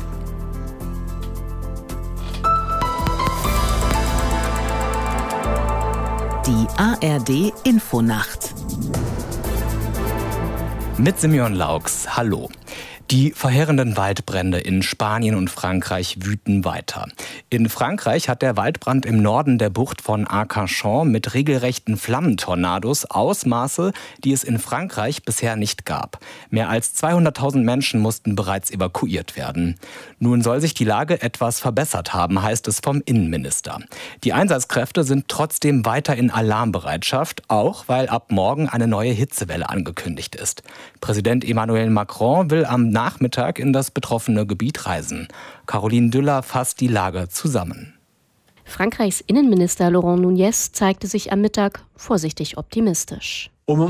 [SPEAKER 3] Die ARD Infonacht.
[SPEAKER 4] Mit Simeon Laux, hallo. Die verheerenden Waldbrände in Spanien und Frankreich wüten weiter. In Frankreich hat der Waldbrand im Norden der Bucht von Arcachon mit regelrechten Flammentornados Ausmaße, die es in Frankreich bisher nicht gab. Mehr als 200.000 Menschen mussten bereits evakuiert werden. Nun soll sich die Lage etwas verbessert haben, heißt es vom Innenminister. Die Einsatzkräfte sind trotzdem weiter in Alarmbereitschaft, auch weil ab morgen eine neue Hitzewelle angekündigt ist. Präsident Emmanuel Macron will am Nachmittag in das betroffene Gebiet reisen. Caroline Düller fasst die Lage zusammen.
[SPEAKER 6] Frankreichs Innenminister Laurent Nunez zeigte sich am Mittag vorsichtig optimistisch.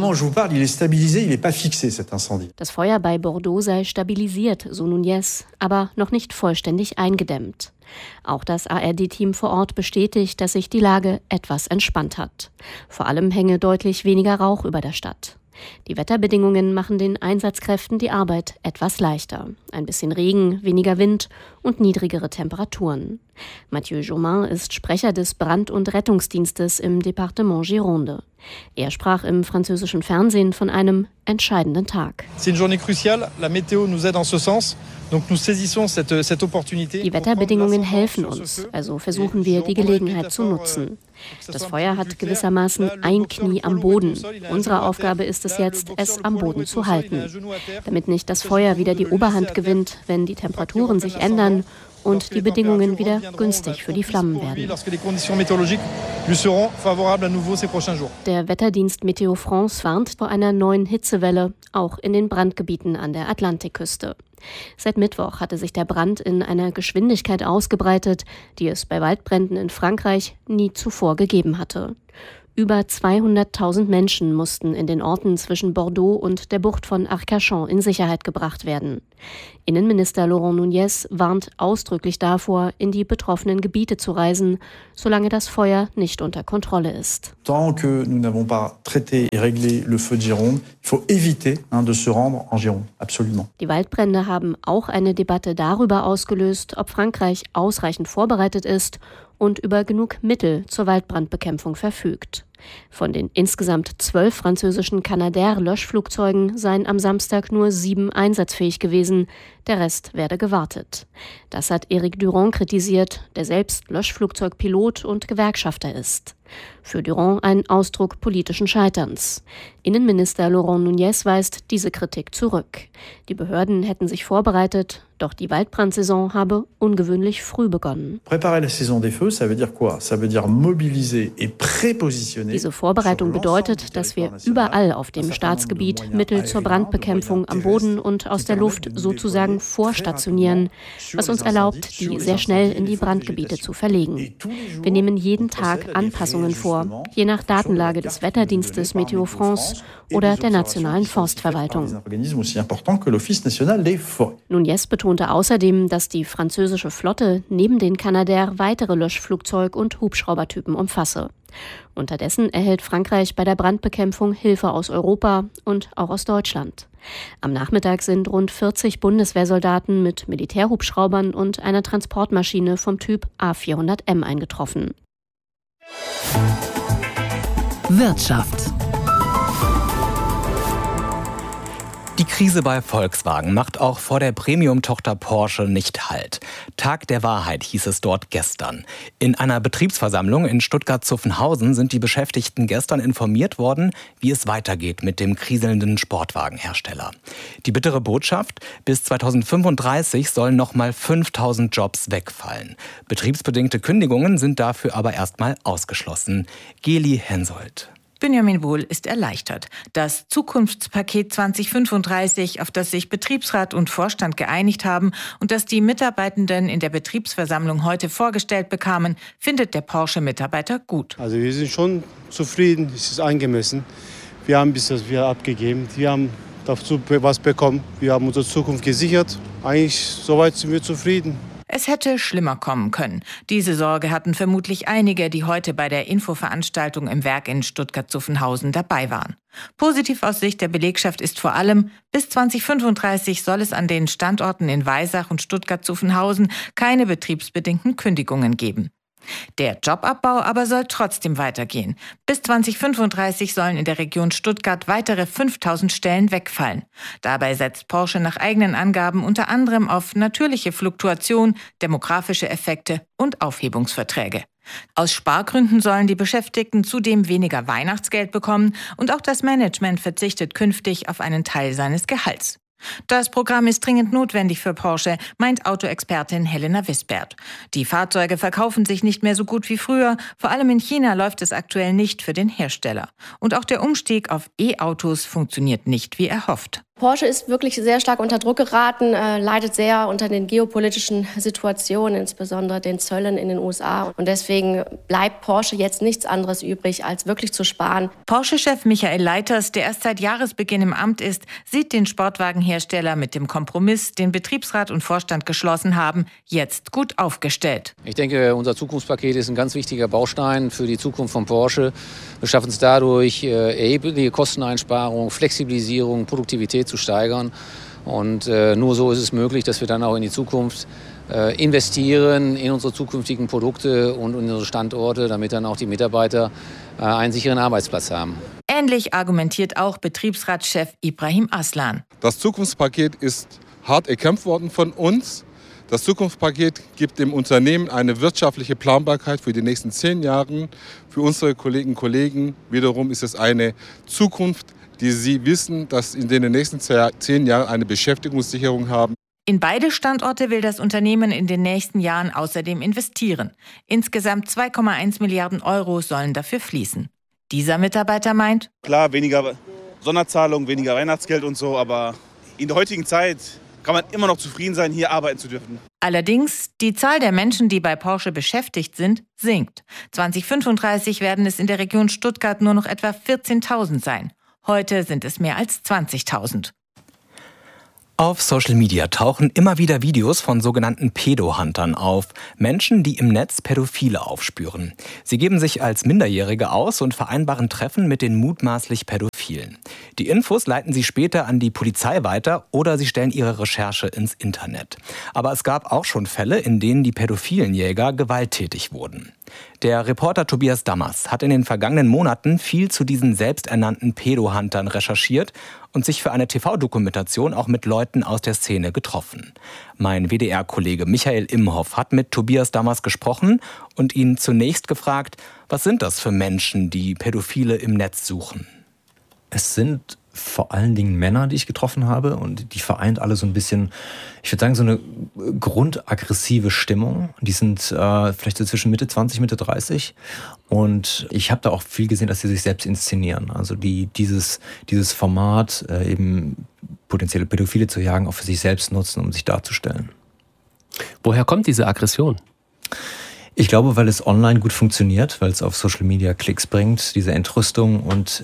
[SPEAKER 6] Das Feuer bei Bordeaux sei stabilisiert, so Nunez, aber noch nicht vollständig eingedämmt. Auch das ARD-Team vor Ort bestätigt, dass sich die Lage etwas entspannt hat. Vor allem hänge deutlich weniger Rauch über der Stadt. Die Wetterbedingungen machen den Einsatzkräften die Arbeit etwas leichter. Ein bisschen Regen, weniger Wind und niedrigere Temperaturen. Mathieu Jaumin ist Sprecher des Brand- und Rettungsdienstes im Departement Gironde. Er sprach im französischen Fernsehen von einem entscheidenden Tag.
[SPEAKER 5] C'est une journée cruciale. La météo nous aide en ce sens. Donc nous saisissons cette opportunité.
[SPEAKER 6] Die Wetterbedingungen helfen uns, also versuchen wir, die Gelegenheit zu nutzen. Das Feuer hat gewissermaßen ein Knie am Boden. Unsere Aufgabe ist es jetzt, es am Boden zu halten, damit nicht das Feuer wieder die Oberhand gewinnt, wenn die Temperaturen sich ändern und die Bedingungen wieder günstig für die Flammen werden. Der Wetterdienst Météo France warnt vor einer neuen Hitzewelle, auch in den Brandgebieten an der Atlantikküste. Seit Mittwoch hatte sich der Brand in einer Geschwindigkeit ausgebreitet, die es bei Waldbränden in Frankreich nie zuvor gegeben hatte. Über 200.000 Menschen mussten in den Orten zwischen Bordeaux und der Bucht von Arcachon in Sicherheit gebracht werden. Innenminister Laurent Nunez warnt ausdrücklich davor, in die betroffenen Gebiete zu reisen, solange das Feuer nicht unter Kontrolle ist.
[SPEAKER 7] Tant que nous n'avons pas traité et réglé le feu de Gironde, il faut éviter de se rendre en Gironde, absolument.
[SPEAKER 6] Die Waldbrände haben auch eine Debatte darüber ausgelöst, ob Frankreich ausreichend vorbereitet ist und über genug Mittel zur Waldbrandbekämpfung verfügt. Von den insgesamt 12 französischen Canadair-Löschflugzeugen seien am Samstag nur 7 einsatzfähig gewesen, der Rest werde gewartet. Das hat Éric Durand kritisiert, der selbst Löschflugzeugpilot und Gewerkschafter ist. Für Durand ein Ausdruck politischen Scheiterns. Innenminister Laurent Nunez weist diese Kritik zurück. Die Behörden hätten sich vorbereitet, doch die Waldbrandsaison habe ungewöhnlich früh begonnen.
[SPEAKER 7] Préparer la saison des feux, ça veut dire quoi? Ça veut dire mobiliser et prépositionner.
[SPEAKER 6] Diese Vorbereitung bedeutet, dass wir überall auf dem Staatsgebiet Mittel zur Brandbekämpfung am Boden und aus der Luft sozusagen vorstationieren, was uns erlaubt, die sehr schnell in die Brandgebiete zu verlegen. Wir nehmen jeden Tag Anpassungen vor, je nach Datenlage des Wetterdienstes Météo France oder der Nationalen Forstverwaltung. Nunez betonte außerdem, dass die französische Flotte neben den Canadair weitere Löschflugzeug- und Hubschraubertypen umfasse. Unterdessen erhält Frankreich bei der Brandbekämpfung Hilfe aus Europa und auch aus Deutschland. Am Nachmittag sind rund 40 Bundeswehrsoldaten mit Militärhubschraubern und einer Transportmaschine vom Typ A400M eingetroffen.
[SPEAKER 3] Wirtschaft.
[SPEAKER 4] Die Krise bei Volkswagen macht auch vor der Premium-Tochter Porsche nicht Halt. Tag der Wahrheit hieß es dort gestern. In einer Betriebsversammlung in Stuttgart-Zuffenhausen sind die Beschäftigten gestern informiert worden, wie es weitergeht mit dem kriselnden Sportwagenhersteller. Die bittere Botschaft: bis 2035 sollen nochmal 5.000 Jobs wegfallen. Betriebsbedingte Kündigungen sind dafür aber erstmal ausgeschlossen. Geli Hensoldt.
[SPEAKER 8] Benjamin Wohl ist erleichtert. Das Zukunftspaket 2035, auf das sich Betriebsrat und Vorstand geeinigt haben und das die Mitarbeitenden in der Betriebsversammlung heute vorgestellt bekamen, findet der Porsche-Mitarbeiter gut.
[SPEAKER 24] Also wir sind schon zufrieden, es ist angemessen. Wir haben bis das wir abgegeben, wir haben dazu was bekommen, wir haben unsere Zukunft gesichert. Eigentlich soweit sind wir zufrieden.
[SPEAKER 8] Es hätte schlimmer kommen können. Diese Sorge hatten vermutlich einige, die heute bei der Infoveranstaltung im Werk in Stuttgart-Zuffenhausen dabei waren. Positiv aus Sicht der Belegschaft ist vor allem, bis 2035 soll es an den Standorten in Weisach und Stuttgart-Zuffenhausen keine betriebsbedingten Kündigungen geben. Der Jobabbau aber soll trotzdem weitergehen. Bis 2035 sollen in der Region Stuttgart weitere 5.000 Stellen wegfallen. Dabei setzt Porsche nach eigenen Angaben unter anderem auf natürliche Fluktuation, demografische Effekte und Aufhebungsverträge. Aus Spargründen sollen die Beschäftigten zudem weniger Weihnachtsgeld bekommen und auch das Management verzichtet künftig auf einen Teil seines Gehalts. Das Programm ist dringend notwendig für Porsche, meint Autoexpertin Helena Wisbert. Die Fahrzeuge verkaufen sich nicht mehr so gut wie früher. Vor allem in China läuft es aktuell nicht für den Hersteller. Und auch der Umstieg auf E-Autos funktioniert nicht wie erhofft.
[SPEAKER 9] Porsche ist wirklich sehr stark unter Druck geraten, leidet sehr unter den geopolitischen Situationen, insbesondere den Zöllen in den USA. Und deswegen bleibt Porsche jetzt nichts anderes übrig, als wirklich zu sparen.
[SPEAKER 8] Porsche-Chef Michael Leiters, der erst seit Jahresbeginn im Amt ist, sieht den Sportwagenhersteller mit dem Kompromiss, den Betriebsrat und Vorstand geschlossen haben, jetzt gut aufgestellt.
[SPEAKER 10] Ich denke, unser Zukunftspaket ist ein ganz wichtiger Baustein für die Zukunft von Porsche. Wir schaffen es dadurch, erhebliche Kosteneinsparungen, Flexibilisierung, Produktivität zu steigern. Und nur so ist es möglich, dass wir dann auch in die Zukunft investieren, in unsere zukünftigen Produkte und in unsere Standorte, damit dann auch die Mitarbeiter einen sicheren Arbeitsplatz haben.
[SPEAKER 8] Ähnlich argumentiert auch Betriebsratschef Ibrahim Aslan.
[SPEAKER 11] Das Zukunftspaket ist hart erkämpft worden von uns. Das Zukunftspaket gibt dem Unternehmen eine wirtschaftliche Planbarkeit für die nächsten 10 Jahre. Für unsere Kolleginnen und Kollegen wiederum ist es eine Zukunft, die sie wissen, dass in den nächsten 10 Jahren eine Beschäftigungssicherung haben.
[SPEAKER 8] In beide Standorte will das Unternehmen in den nächsten Jahren außerdem investieren. Insgesamt 2,1 Milliarden Euro sollen dafür fließen. Dieser Mitarbeiter meint:
[SPEAKER 12] Klar, weniger Sonderzahlung, weniger Weihnachtsgeld und so, aber in der heutigen Zeit kann man immer noch zufrieden sein, hier arbeiten zu dürfen.
[SPEAKER 8] Allerdings, die Zahl der Menschen, die bei Porsche beschäftigt sind, sinkt. 2035 werden es in der Region Stuttgart nur noch etwa 14.000 sein. Heute sind es mehr als 20.000.
[SPEAKER 4] Auf Social Media tauchen immer wieder Videos von sogenannten Pedo-Huntern auf. Menschen, die im Netz Pädophile aufspüren. Sie geben sich als Minderjährige aus und vereinbaren Treffen mit den mutmaßlich Pädophilen. Die Infos leiten sie später an die Polizei weiter oder sie stellen ihre Recherche ins Internet. Aber es gab auch schon Fälle, in denen die pädophilen Jäger gewalttätig wurden. Der Reporter Tobias Dammers hat in den vergangenen Monaten viel zu diesen selbsternannten Pedo-Huntern recherchiert und sich für eine TV-Dokumentation auch mit Leuten aus der Szene getroffen. Mein WDR-Kollege Michael Imhoff hat mit Tobias Dammers gesprochen und ihn zunächst gefragt, was sind das für Menschen, die Pädophile im Netz suchen?
[SPEAKER 25] Es sind vor allen Dingen Männer, die ich getroffen habe, und die vereint alle so ein bisschen, ich würde sagen, so eine grundaggressive Stimmung. Die sind vielleicht so zwischen Mitte 20, Mitte 30, und ich habe da auch viel gesehen, dass sie sich selbst inszenieren. Also dieses Format, eben potenzielle Pädophile zu jagen, auch für sich selbst nutzen, um sich darzustellen.
[SPEAKER 26] Woher kommt diese Aggression?
[SPEAKER 25] Ich glaube, weil es online gut funktioniert, weil es auf Social Media Klicks bringt, diese Entrüstung, und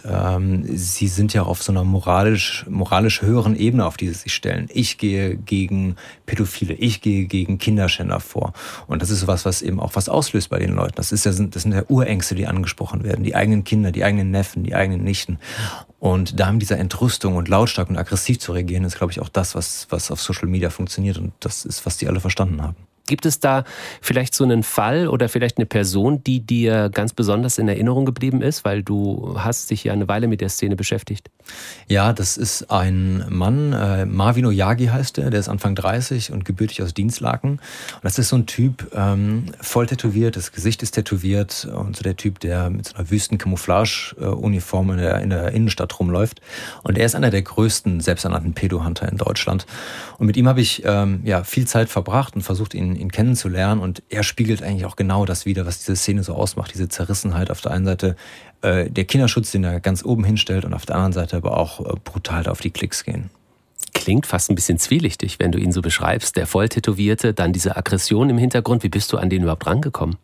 [SPEAKER 25] sie sind ja auf so einer moralisch höheren Ebene, auf die sie sich stellen. Ich gehe gegen Pädophile, ich gehe gegen Kinderschänder vor. Und das ist sowas, was eben auch was auslöst bei den Leuten. Das sind ja Urängste, die angesprochen werden. Die eigenen Kinder, die eigenen Neffen, die eigenen Nichten. Und da mit dieser Entrüstung und lautstark und aggressiv zu reagieren, ist, glaube ich, auch das, was auf Social Media funktioniert. Und das ist, was die alle verstanden haben.
[SPEAKER 26] Gibt es da vielleicht so einen Fall oder vielleicht eine Person, die dir ganz besonders in Erinnerung geblieben ist, weil du hast dich ja eine Weile mit der Szene beschäftigt?
[SPEAKER 25] Ja, das ist ein Mann, Marvin Oyagi heißt der ist Anfang 30 und gebürtig aus Dinslaken. Und das ist so ein Typ, voll tätowiert, das Gesicht ist tätowiert, und so der Typ, der mit so einer Wüsten-Camouflage-Uniform in der Innenstadt rumläuft. Und er ist einer der größten selbsternannten Pedo-Hunter in Deutschland. Und mit ihm habe ich viel Zeit verbracht und versucht, ihn kennenzulernen, und er spiegelt eigentlich auch genau das wider, was diese Szene so ausmacht, diese Zerrissenheit. Auf der einen Seite der Kinderschutz, den er ganz oben hinstellt, und auf der anderen Seite aber auch brutal da auf die Klicks gehen.
[SPEAKER 26] Klingt fast ein bisschen zwielichtig, wenn du ihn so beschreibst. Der Volltätowierte, dann diese Aggression im Hintergrund. Wie bist du an den überhaupt rangekommen?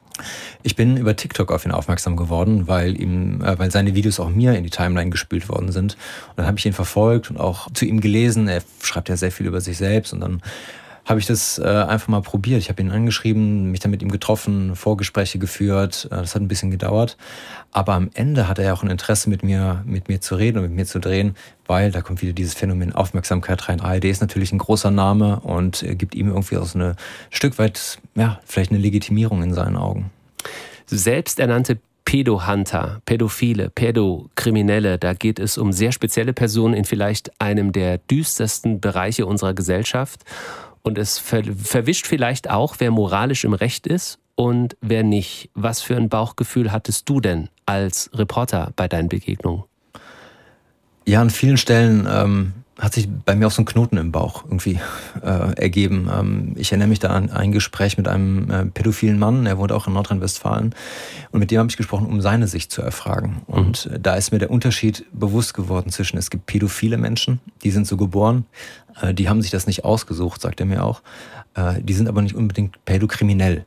[SPEAKER 25] Ich bin über TikTok auf ihn aufmerksam geworden, weil seine Videos auch mir in die Timeline gespült worden sind. Und dann habe ich ihn verfolgt und auch zu ihm gelesen. Er schreibt ja sehr viel über sich selbst, und dann habe ich das einfach mal probiert. Ich habe ihn angeschrieben, mich dann mit ihm getroffen, Vorgespräche geführt. Das hat ein bisschen gedauert. Aber am Ende hat er ja auch ein Interesse, mit mir zu reden und mit mir zu drehen, weil da kommt wieder dieses Phänomen Aufmerksamkeit rein. ARD ist natürlich ein großer Name und gibt ihm irgendwie auch so ein Stück weit, vielleicht eine Legitimierung in seinen Augen.
[SPEAKER 26] Selbsternannte Pedo-Hunter, Pädophile, Pädokriminelle, da geht es um sehr spezielle Personen in vielleicht einem der düstersten Bereiche unserer Gesellschaft. Und es verwischt vielleicht auch, wer moralisch im Recht ist und wer nicht. Was für ein Bauchgefühl hattest du denn als Reporter bei deinen Begegnungen?
[SPEAKER 25] Ja, an vielen Stellen hat sich bei mir auch so ein Knoten im Bauch irgendwie ergeben. Ich erinnere mich da an ein Gespräch mit einem pädophilen Mann, er wohnt auch in Nordrhein-Westfalen, und mit dem habe ich gesprochen, um seine Sicht zu erfragen. Und da ist mir der Unterschied bewusst geworden zwischen, es gibt pädophile Menschen, die sind so geboren, die haben sich das nicht ausgesucht, sagt er mir auch, die sind aber nicht unbedingt pädokriminell.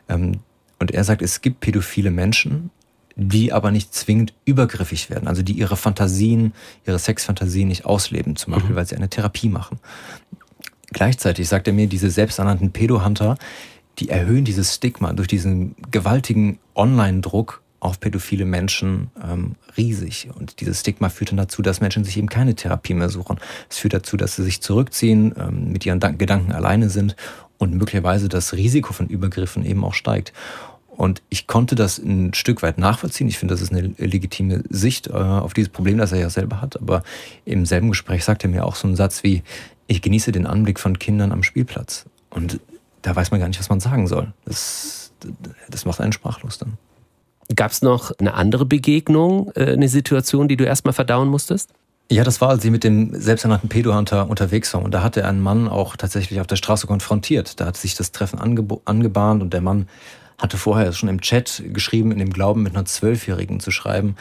[SPEAKER 25] Und er sagt, es gibt pädophile Menschen, die aber nicht zwingend übergriffig werden, also die ihre Fantasien, ihre Sexfantasien nicht ausleben, zum Beispiel, weil sie eine Therapie machen. Gleichzeitig sagt er mir, diese selbsternannten Pedo-Hunter, die erhöhen dieses Stigma durch diesen gewaltigen Online-Druck auf pädophile Menschen riesig. Und dieses Stigma führt dann dazu, dass Menschen sich eben keine Therapie mehr suchen. Es führt dazu, dass sie sich zurückziehen, mit ihren Gedanken alleine sind und möglicherweise das Risiko von Übergriffen eben auch steigt. Und ich konnte das ein Stück weit nachvollziehen. Ich finde, das ist eine legitime Sicht auf dieses Problem, das er ja selber hat. Aber im selben Gespräch sagt er mir auch so einen Satz wie, ich genieße den Anblick von Kindern am Spielplatz. Und da weiß man gar nicht, was man sagen soll. Das macht einen sprachlos dann.
[SPEAKER 26] Gab es noch eine andere Begegnung, eine Situation, die du erstmal verdauen musstest?
[SPEAKER 25] Ja, das war, als ich mit dem selbsternannten Pedo-Hunter unterwegs war. Und da hat er einen Mann auch tatsächlich auf der Straße konfrontiert. Da hat sich das Treffen angebahnt und der Mann hatte vorher schon im Chat geschrieben, in dem Glauben, mit einer 12-Jährigen zu schreiben,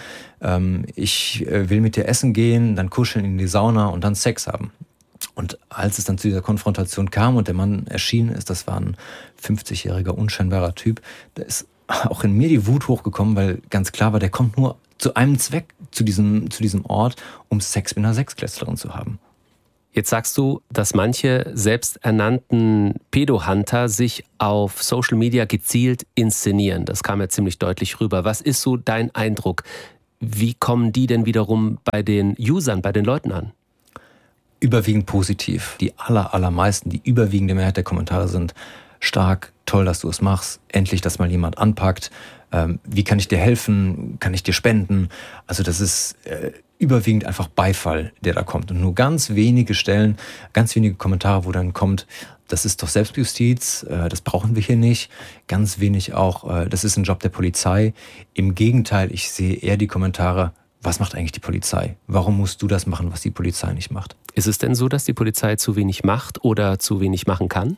[SPEAKER 25] ich will mit dir essen gehen, dann kuscheln in die Sauna und dann Sex haben. Und als es dann zu dieser Konfrontation kam und der Mann erschienen ist, das war ein 50-jähriger, unscheinbarer Typ, da ist auch in mir die Wut hochgekommen, weil ganz klar war, der kommt nur zu einem Zweck zu diesem Ort, um Sex mit einer Sechsklässlerin zu haben.
[SPEAKER 26] Jetzt sagst du, dass manche selbsternannten Pedo-Hunter sich auf Social Media gezielt inszenieren. Das kam ja ziemlich deutlich rüber. Was ist so dein Eindruck? Wie kommen die denn wiederum bei den Usern, bei den Leuten an?
[SPEAKER 25] Überwiegend positiv. Die allermeisten, die überwiegende Mehrheit der Kommentare sind stark, toll, dass du es machst, endlich, dass mal jemand anpackt. Wie kann ich dir helfen? Kann ich dir spenden? Also das ist überwiegend einfach Beifall, der da kommt. Und nur ganz wenige Stellen, ganz wenige Kommentare, wo dann kommt, das ist doch Selbstjustiz, das brauchen wir hier nicht. Ganz wenig auch, das ist ein Job der Polizei. Im Gegenteil, ich sehe eher die Kommentare, was macht eigentlich die Polizei? Warum musst du das machen, was die Polizei nicht macht?
[SPEAKER 26] Ist es denn so, dass die Polizei zu wenig macht oder zu wenig machen kann?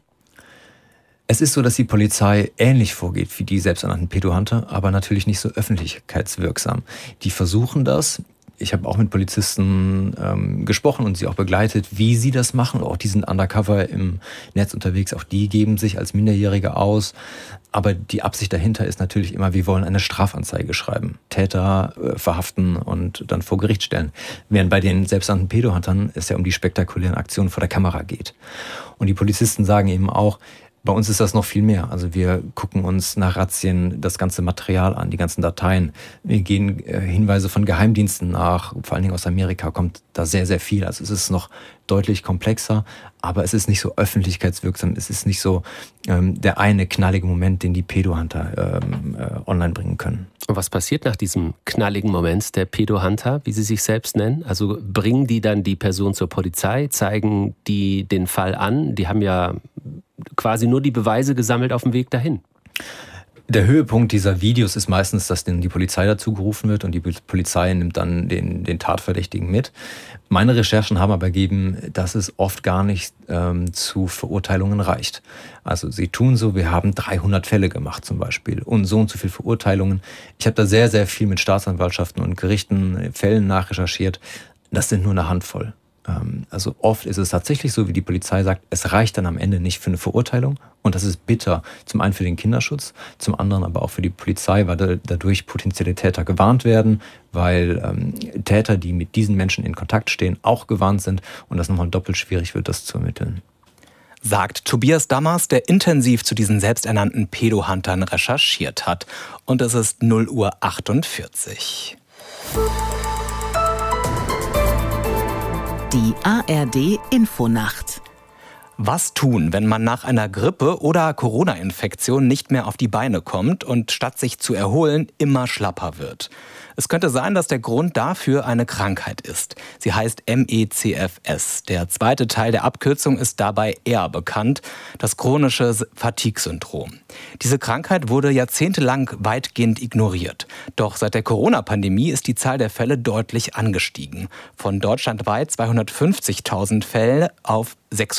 [SPEAKER 25] Es ist so, dass die Polizei ähnlich vorgeht wie die selbsternannten Pedo-Hunter, aber natürlich nicht so öffentlichkeitswirksam. Die versuchen das. Ich habe auch mit Polizisten gesprochen und sie auch begleitet, wie sie das machen. Auch die sind undercover im Netz unterwegs, auch die geben sich als Minderjährige aus. Aber die Absicht dahinter ist natürlich immer, wir wollen eine Strafanzeige schreiben, Täter verhaften und dann vor Gericht stellen. Während bei den selbsternannten Pedo-Huntern es ja um die spektakulären Aktionen vor der Kamera geht. Und die Polizisten sagen eben auch, bei uns ist das noch viel mehr. Also wir gucken uns nach Razzien das ganze Material an, die ganzen Dateien. Wir gehen Hinweise von Geheimdiensten nach, vor allen Dingen aus Amerika kommt da sehr, sehr viel. Also es ist noch deutlich komplexer, aber es ist nicht so öffentlichkeitswirksam. Es ist nicht so der eine knallige Moment, den die Pedo-Hunter online bringen können.
[SPEAKER 26] Und was passiert nach diesem knalligen Moment der Pedo-Hunter, wie sie sich selbst nennen? Also bringen die dann die Person zur Polizei, zeigen die den Fall an? Die haben ja quasi nur die Beweise gesammelt auf dem Weg dahin.
[SPEAKER 25] Der Höhepunkt dieser Videos ist meistens, dass dann die Polizei dazu gerufen wird und die Polizei nimmt dann den Tatverdächtigen mit. Meine Recherchen haben aber ergeben, dass es oft gar nicht zu Verurteilungen reicht. Also sie tun so, wir haben 300 Fälle gemacht zum Beispiel und so viele Verurteilungen. Ich habe da sehr, sehr viel mit Staatsanwaltschaften und Gerichten, Fällen nachrecherchiert. Das sind nur eine Handvoll. Also oft ist es tatsächlich so, wie die Polizei sagt, es reicht dann am Ende nicht für eine Verurteilung. Und das ist bitter. Zum einen für den Kinderschutz, zum anderen aber auch für die Polizei, weil dadurch potenzielle Täter gewarnt werden, weil Täter, die mit diesen Menschen in Kontakt stehen, auch gewarnt sind und das nochmal doppelt schwierig wird, das zu ermitteln.
[SPEAKER 4] Sagt Tobias Dammers, der intensiv zu diesen selbsternannten Pedo-Huntern recherchiert hat. Und es ist 0:48 Uhr.
[SPEAKER 3] Die ARD Infonacht.
[SPEAKER 4] Was tun, wenn man nach einer Grippe oder Corona-Infektion nicht mehr auf die Beine kommt und statt sich zu erholen immer schlapper wird? Es könnte sein, dass der Grund dafür eine Krankheit ist. Sie heißt MECFS. Der zweite Teil der Abkürzung ist dabei eher bekannt, das chronische Fatigue-Syndrom. Diese Krankheit wurde jahrzehntelang weitgehend ignoriert. Doch seit der Corona-Pandemie ist die Zahl der Fälle deutlich angestiegen. Von deutschlandweit 250.000 Fälle auf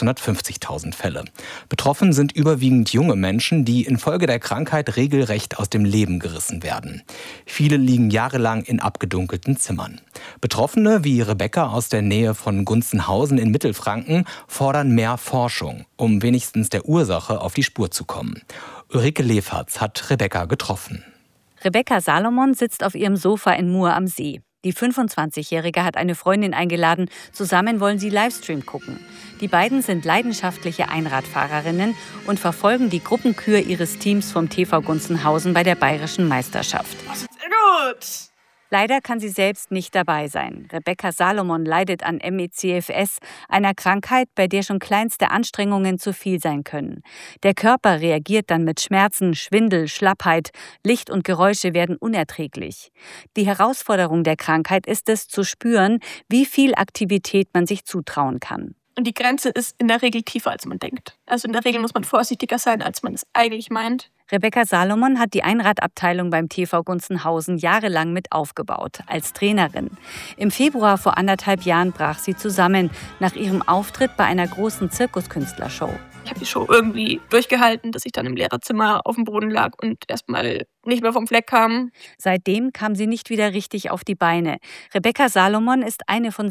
[SPEAKER 4] 650.000 Fälle. Betroffen sind überwiegend junge Menschen, die infolge der Krankheit regelrecht aus dem Leben gerissen werden. Viele liegen jahrelang in abgedunkelten Zimmern. Betroffene wie Rebecca aus der Nähe von Gunzenhausen in Mittelfranken fordern mehr Forschung, um wenigstens der Ursache auf die Spur zu kommen. Ulrike Leferz hat Rebecca getroffen.
[SPEAKER 13] Rebecca Salomon sitzt auf ihrem Sofa in Mur am See. Die 25-Jährige hat eine Freundin eingeladen. Zusammen wollen sie Livestream gucken. Die beiden sind leidenschaftliche Einradfahrerinnen und verfolgen die Gruppenkür ihres Teams vom TV Gunzenhausen bei der bayerischen Meisterschaft.
[SPEAKER 14] Sehr gut!
[SPEAKER 13] Leider kann sie selbst nicht dabei sein. Rebecca Salomon leidet an MECFS, einer Krankheit, bei der schon kleinste Anstrengungen zu viel sein können. Der Körper reagiert dann mit Schmerzen, Schwindel, Schlappheit. Licht und Geräusche werden unerträglich. Die Herausforderung der Krankheit ist es, zu spüren, wie viel Aktivität man sich zutrauen kann.
[SPEAKER 14] Und die Grenze ist in der Regel tiefer, als man denkt. Also in der Regel muss man vorsichtiger sein, als man es eigentlich meint.
[SPEAKER 13] Rebecca Salomon hat die Einradabteilung beim TV Gunzenhausen jahrelang mit aufgebaut, als Trainerin. Im Februar vor 1,5 Jahren brach sie zusammen, nach ihrem Auftritt bei einer großen Zirkuskünstlershow.
[SPEAKER 14] Ich habe die Show irgendwie durchgehalten, dass ich dann im Lehrerzimmer auf dem Boden lag und erstmal nicht mehr vom Fleck kam.
[SPEAKER 13] Seitdem kam sie nicht wieder richtig auf die Beine. Rebecca Salomon ist eine von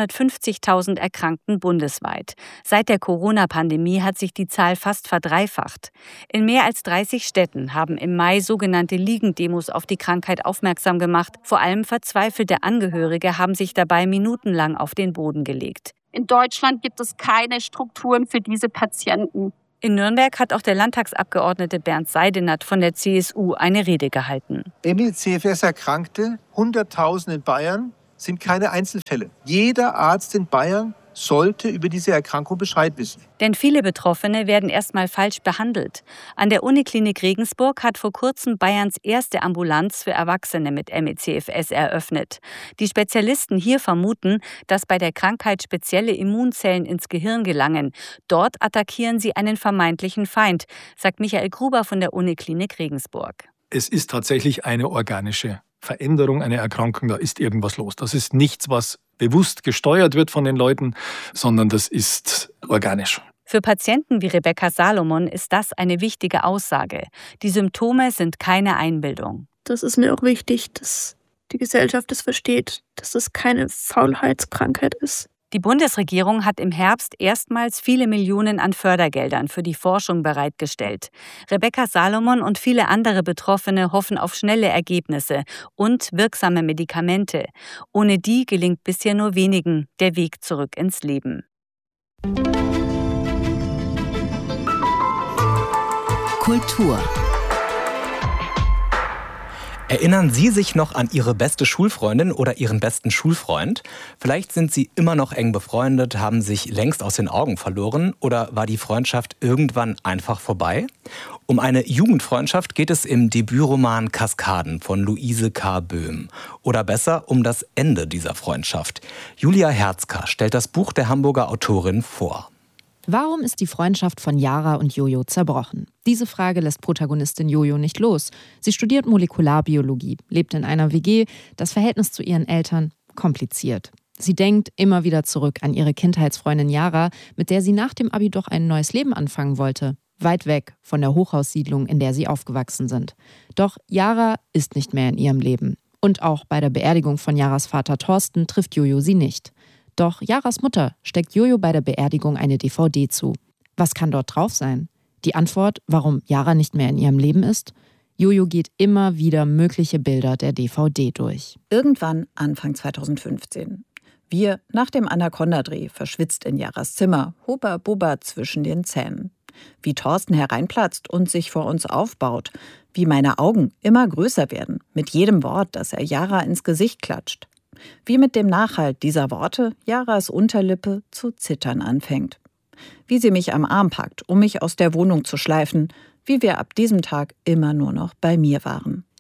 [SPEAKER 13] 650.000 Erkrankten bundesweit. Seit der Corona-Pandemie hat sich die Zahl fast verdreifacht. In mehr als 30 Städten haben im Mai sogenannte Liegendemos auf die Krankheit aufmerksam gemacht. Vor allem verzweifelte Angehörige haben sich dabei minutenlang auf den Boden gelegt.
[SPEAKER 14] In Deutschland gibt es keine Strukturen für diese Patienten.
[SPEAKER 13] In Nürnberg hat auch der Landtagsabgeordnete Bernd Seidenat von der CSU eine Rede gehalten.
[SPEAKER 15] MECFS-Erkrankte, 100.000 in Bayern, sind keine Einzelfälle. Jeder Arzt in Bayern sollte über diese Erkrankung Bescheid wissen.
[SPEAKER 13] Denn viele Betroffene werden erstmal falsch behandelt. An der Uniklinik Regensburg hat vor kurzem Bayerns erste Ambulanz für Erwachsene mit MECFS eröffnet. Die Spezialisten hier vermuten, dass bei der Krankheit spezielle Immunzellen ins Gehirn gelangen. Dort attackieren sie einen vermeintlichen Feind, sagt Michael Gruber von der Uniklinik Regensburg.
[SPEAKER 16] Es ist tatsächlich eine organische Veränderung, eine Erkrankung, da ist irgendwas los. Das ist nichts, was bewusst gesteuert wird von den Leuten, sondern das ist organisch.
[SPEAKER 13] Für Patienten wie Rebecca Salomon ist das eine wichtige Aussage. Die Symptome sind keine Einbildung.
[SPEAKER 14] Das ist mir auch wichtig, dass die Gesellschaft es versteht, dass es keine Faulheitskrankheit ist.
[SPEAKER 13] Die Bundesregierung hat im Herbst erstmals viele Millionen an Fördergeldern für die Forschung bereitgestellt. Rebecca Salomon und viele andere Betroffene hoffen auf schnelle Ergebnisse und wirksame Medikamente. Ohne die gelingt bisher nur wenigen der Weg zurück ins Leben.
[SPEAKER 3] Kultur.
[SPEAKER 4] Erinnern Sie sich noch an Ihre beste Schulfreundin oder Ihren besten Schulfreund? Vielleicht sind Sie immer noch eng befreundet, haben sich längst aus den Augen verloren oder war die Freundschaft irgendwann einfach vorbei? Um eine Jugendfreundschaft geht es im Debütroman Kaskaden von Luise K. Böhm. Oder besser um das Ende dieser Freundschaft. Julia Herzka stellt das Buch der Hamburger Autorin vor.
[SPEAKER 18] Warum ist die Freundschaft von Yara und Jojo zerbrochen? Diese Frage lässt Protagonistin Jojo nicht los. Sie studiert Molekularbiologie, lebt in einer WG, das Verhältnis zu ihren Eltern kompliziert. Sie denkt immer wieder zurück an ihre Kindheitsfreundin Yara, mit der sie nach dem Abi doch ein neues Leben anfangen wollte. Weit weg von der Hochhaussiedlung, in der sie aufgewachsen sind. Doch Yara ist nicht mehr in ihrem Leben. Und auch bei der Beerdigung von Yaras Vater Thorsten trifft Jojo sie nicht. Doch Yaras Mutter steckt Jojo bei der Beerdigung eine DVD zu. Was kann dort drauf sein? Die Antwort, warum Yara nicht mehr in ihrem Leben ist? Jojo geht immer wieder mögliche Bilder der DVD durch.
[SPEAKER 19] Irgendwann Anfang 2015. Wir, nach dem Anaconda-Dreh, verschwitzt in Yaras Zimmer, Hubba-Bubba zwischen den Zähnen. Wie Thorsten hereinplatzt und sich vor uns aufbaut. Wie meine Augen immer größer werden, mit jedem Wort, das er Yara ins Gesicht klatscht. Wie mit dem Nachhalt dieser Worte Yaras Unterlippe zu zittern anfängt. Wie sie mich am Arm packt, um mich aus der Wohnung zu schleifen, wie wir ab diesem Tag immer nur noch bei mir waren.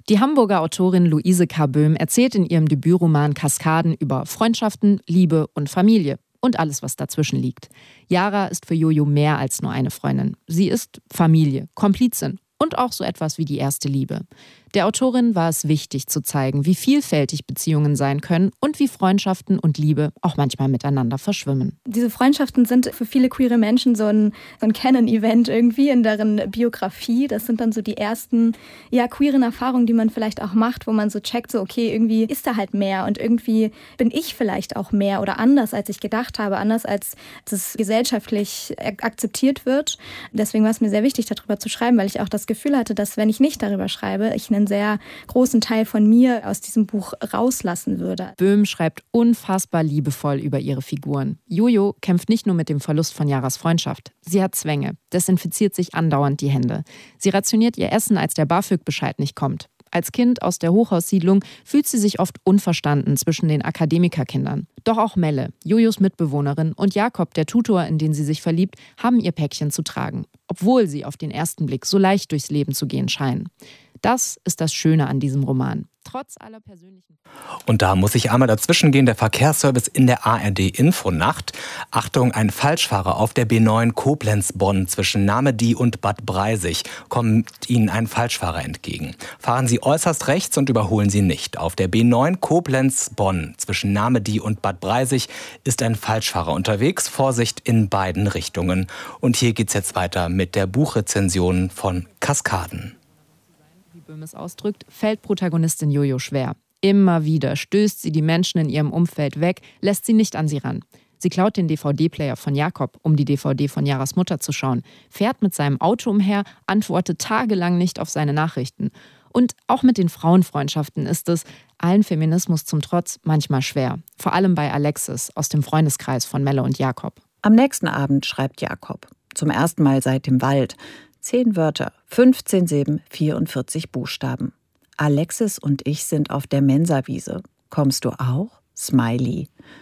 [SPEAKER 18] Die Hamburger Autorin Luise K. Böhm erzählt in ihrem Debütroman Kaskaden über Freundschaften, Liebe und Familie und alles, was dazwischen liegt. Yara ist für Jojo mehr als nur eine Freundin. Sie ist Familie, Komplizin und auch so etwas wie die erste Liebe. Der Autorin war es wichtig zu zeigen, wie vielfältig Beziehungen sein können und wie Freundschaften und Liebe auch manchmal miteinander verschwimmen.
[SPEAKER 2] Diese Freundschaften sind für viele queere Menschen so ein Canon-Event irgendwie in deren Biografie. Das sind dann so die ersten queeren Erfahrungen, die man vielleicht auch macht, wo man so checkt, so okay, irgendwie ist da halt mehr und irgendwie bin ich vielleicht auch mehr oder anders, als ich gedacht habe, anders als das gesellschaftlich akzeptiert wird. Deswegen war es mir sehr wichtig, darüber zu schreiben, weil ich auch das Gefühl hatte, dass wenn ich nicht darüber schreibe, ich einen sehr großen Teil von mir aus diesem Buch rauslassen würde.
[SPEAKER 18] Böhm schreibt unfassbar liebevoll über ihre Figuren. Jojo kämpft nicht nur mit dem Verlust von Yaras Freundschaft. Sie hat Zwänge, desinfiziert sich andauernd die Hände. Sie rationiert ihr Essen, als der BAföG-Bescheid nicht kommt. Als Kind aus der Hochhaussiedlung fühlt sie sich oft unverstanden zwischen den Akademikerkindern. Doch auch Melle, Jojos Mitbewohnerin, und Jakob, der Tutor, in den sie sich verliebt, haben ihr Päckchen zu tragen, obwohl sie auf den ersten Blick so leicht durchs Leben zu gehen scheinen. Das ist das Schöne an diesem Roman. Trotz aller persönlichen...
[SPEAKER 4] Und da muss ich einmal dazwischen gehen, der Verkehrsservice in der ARD-Infonacht. Achtung, ein Falschfahrer auf der B9 Koblenz-Bonn zwischen Namedy und Bad Breisig. Kommt Ihnen ein Falschfahrer entgegen. Fahren Sie äußerst rechts und überholen Sie nicht. Auf der B9 Koblenz-Bonn zwischen Namedy und Bad Breisig ist ein Falschfahrer unterwegs. Vorsicht in beiden Richtungen. Und hier geht's jetzt weiter mit der Buchrezension von Kaskaden.
[SPEAKER 18] Böhm es ausdrückt, fällt Protagonistin Jojo schwer. Immer wieder stößt sie die Menschen in ihrem Umfeld weg, lässt sie nicht an sie ran. Sie klaut den DVD-Player von Jakob, um die DVD von Yaras Mutter zu schauen, fährt mit seinem Auto umher, antwortet tagelang nicht auf seine Nachrichten. Und auch mit den Frauenfreundschaften ist es, allen Feminismus zum Trotz, manchmal schwer. Vor allem bei Alexis aus dem Freundeskreis von Melle und Jakob.
[SPEAKER 19] Am nächsten Abend schreibt Jakob. Zum ersten Mal seit dem Wald. 10 Wörter, 15 Silben, 44 Buchstaben. Alexis und ich sind auf der Mensawiese. Kommst du auch? Smiley.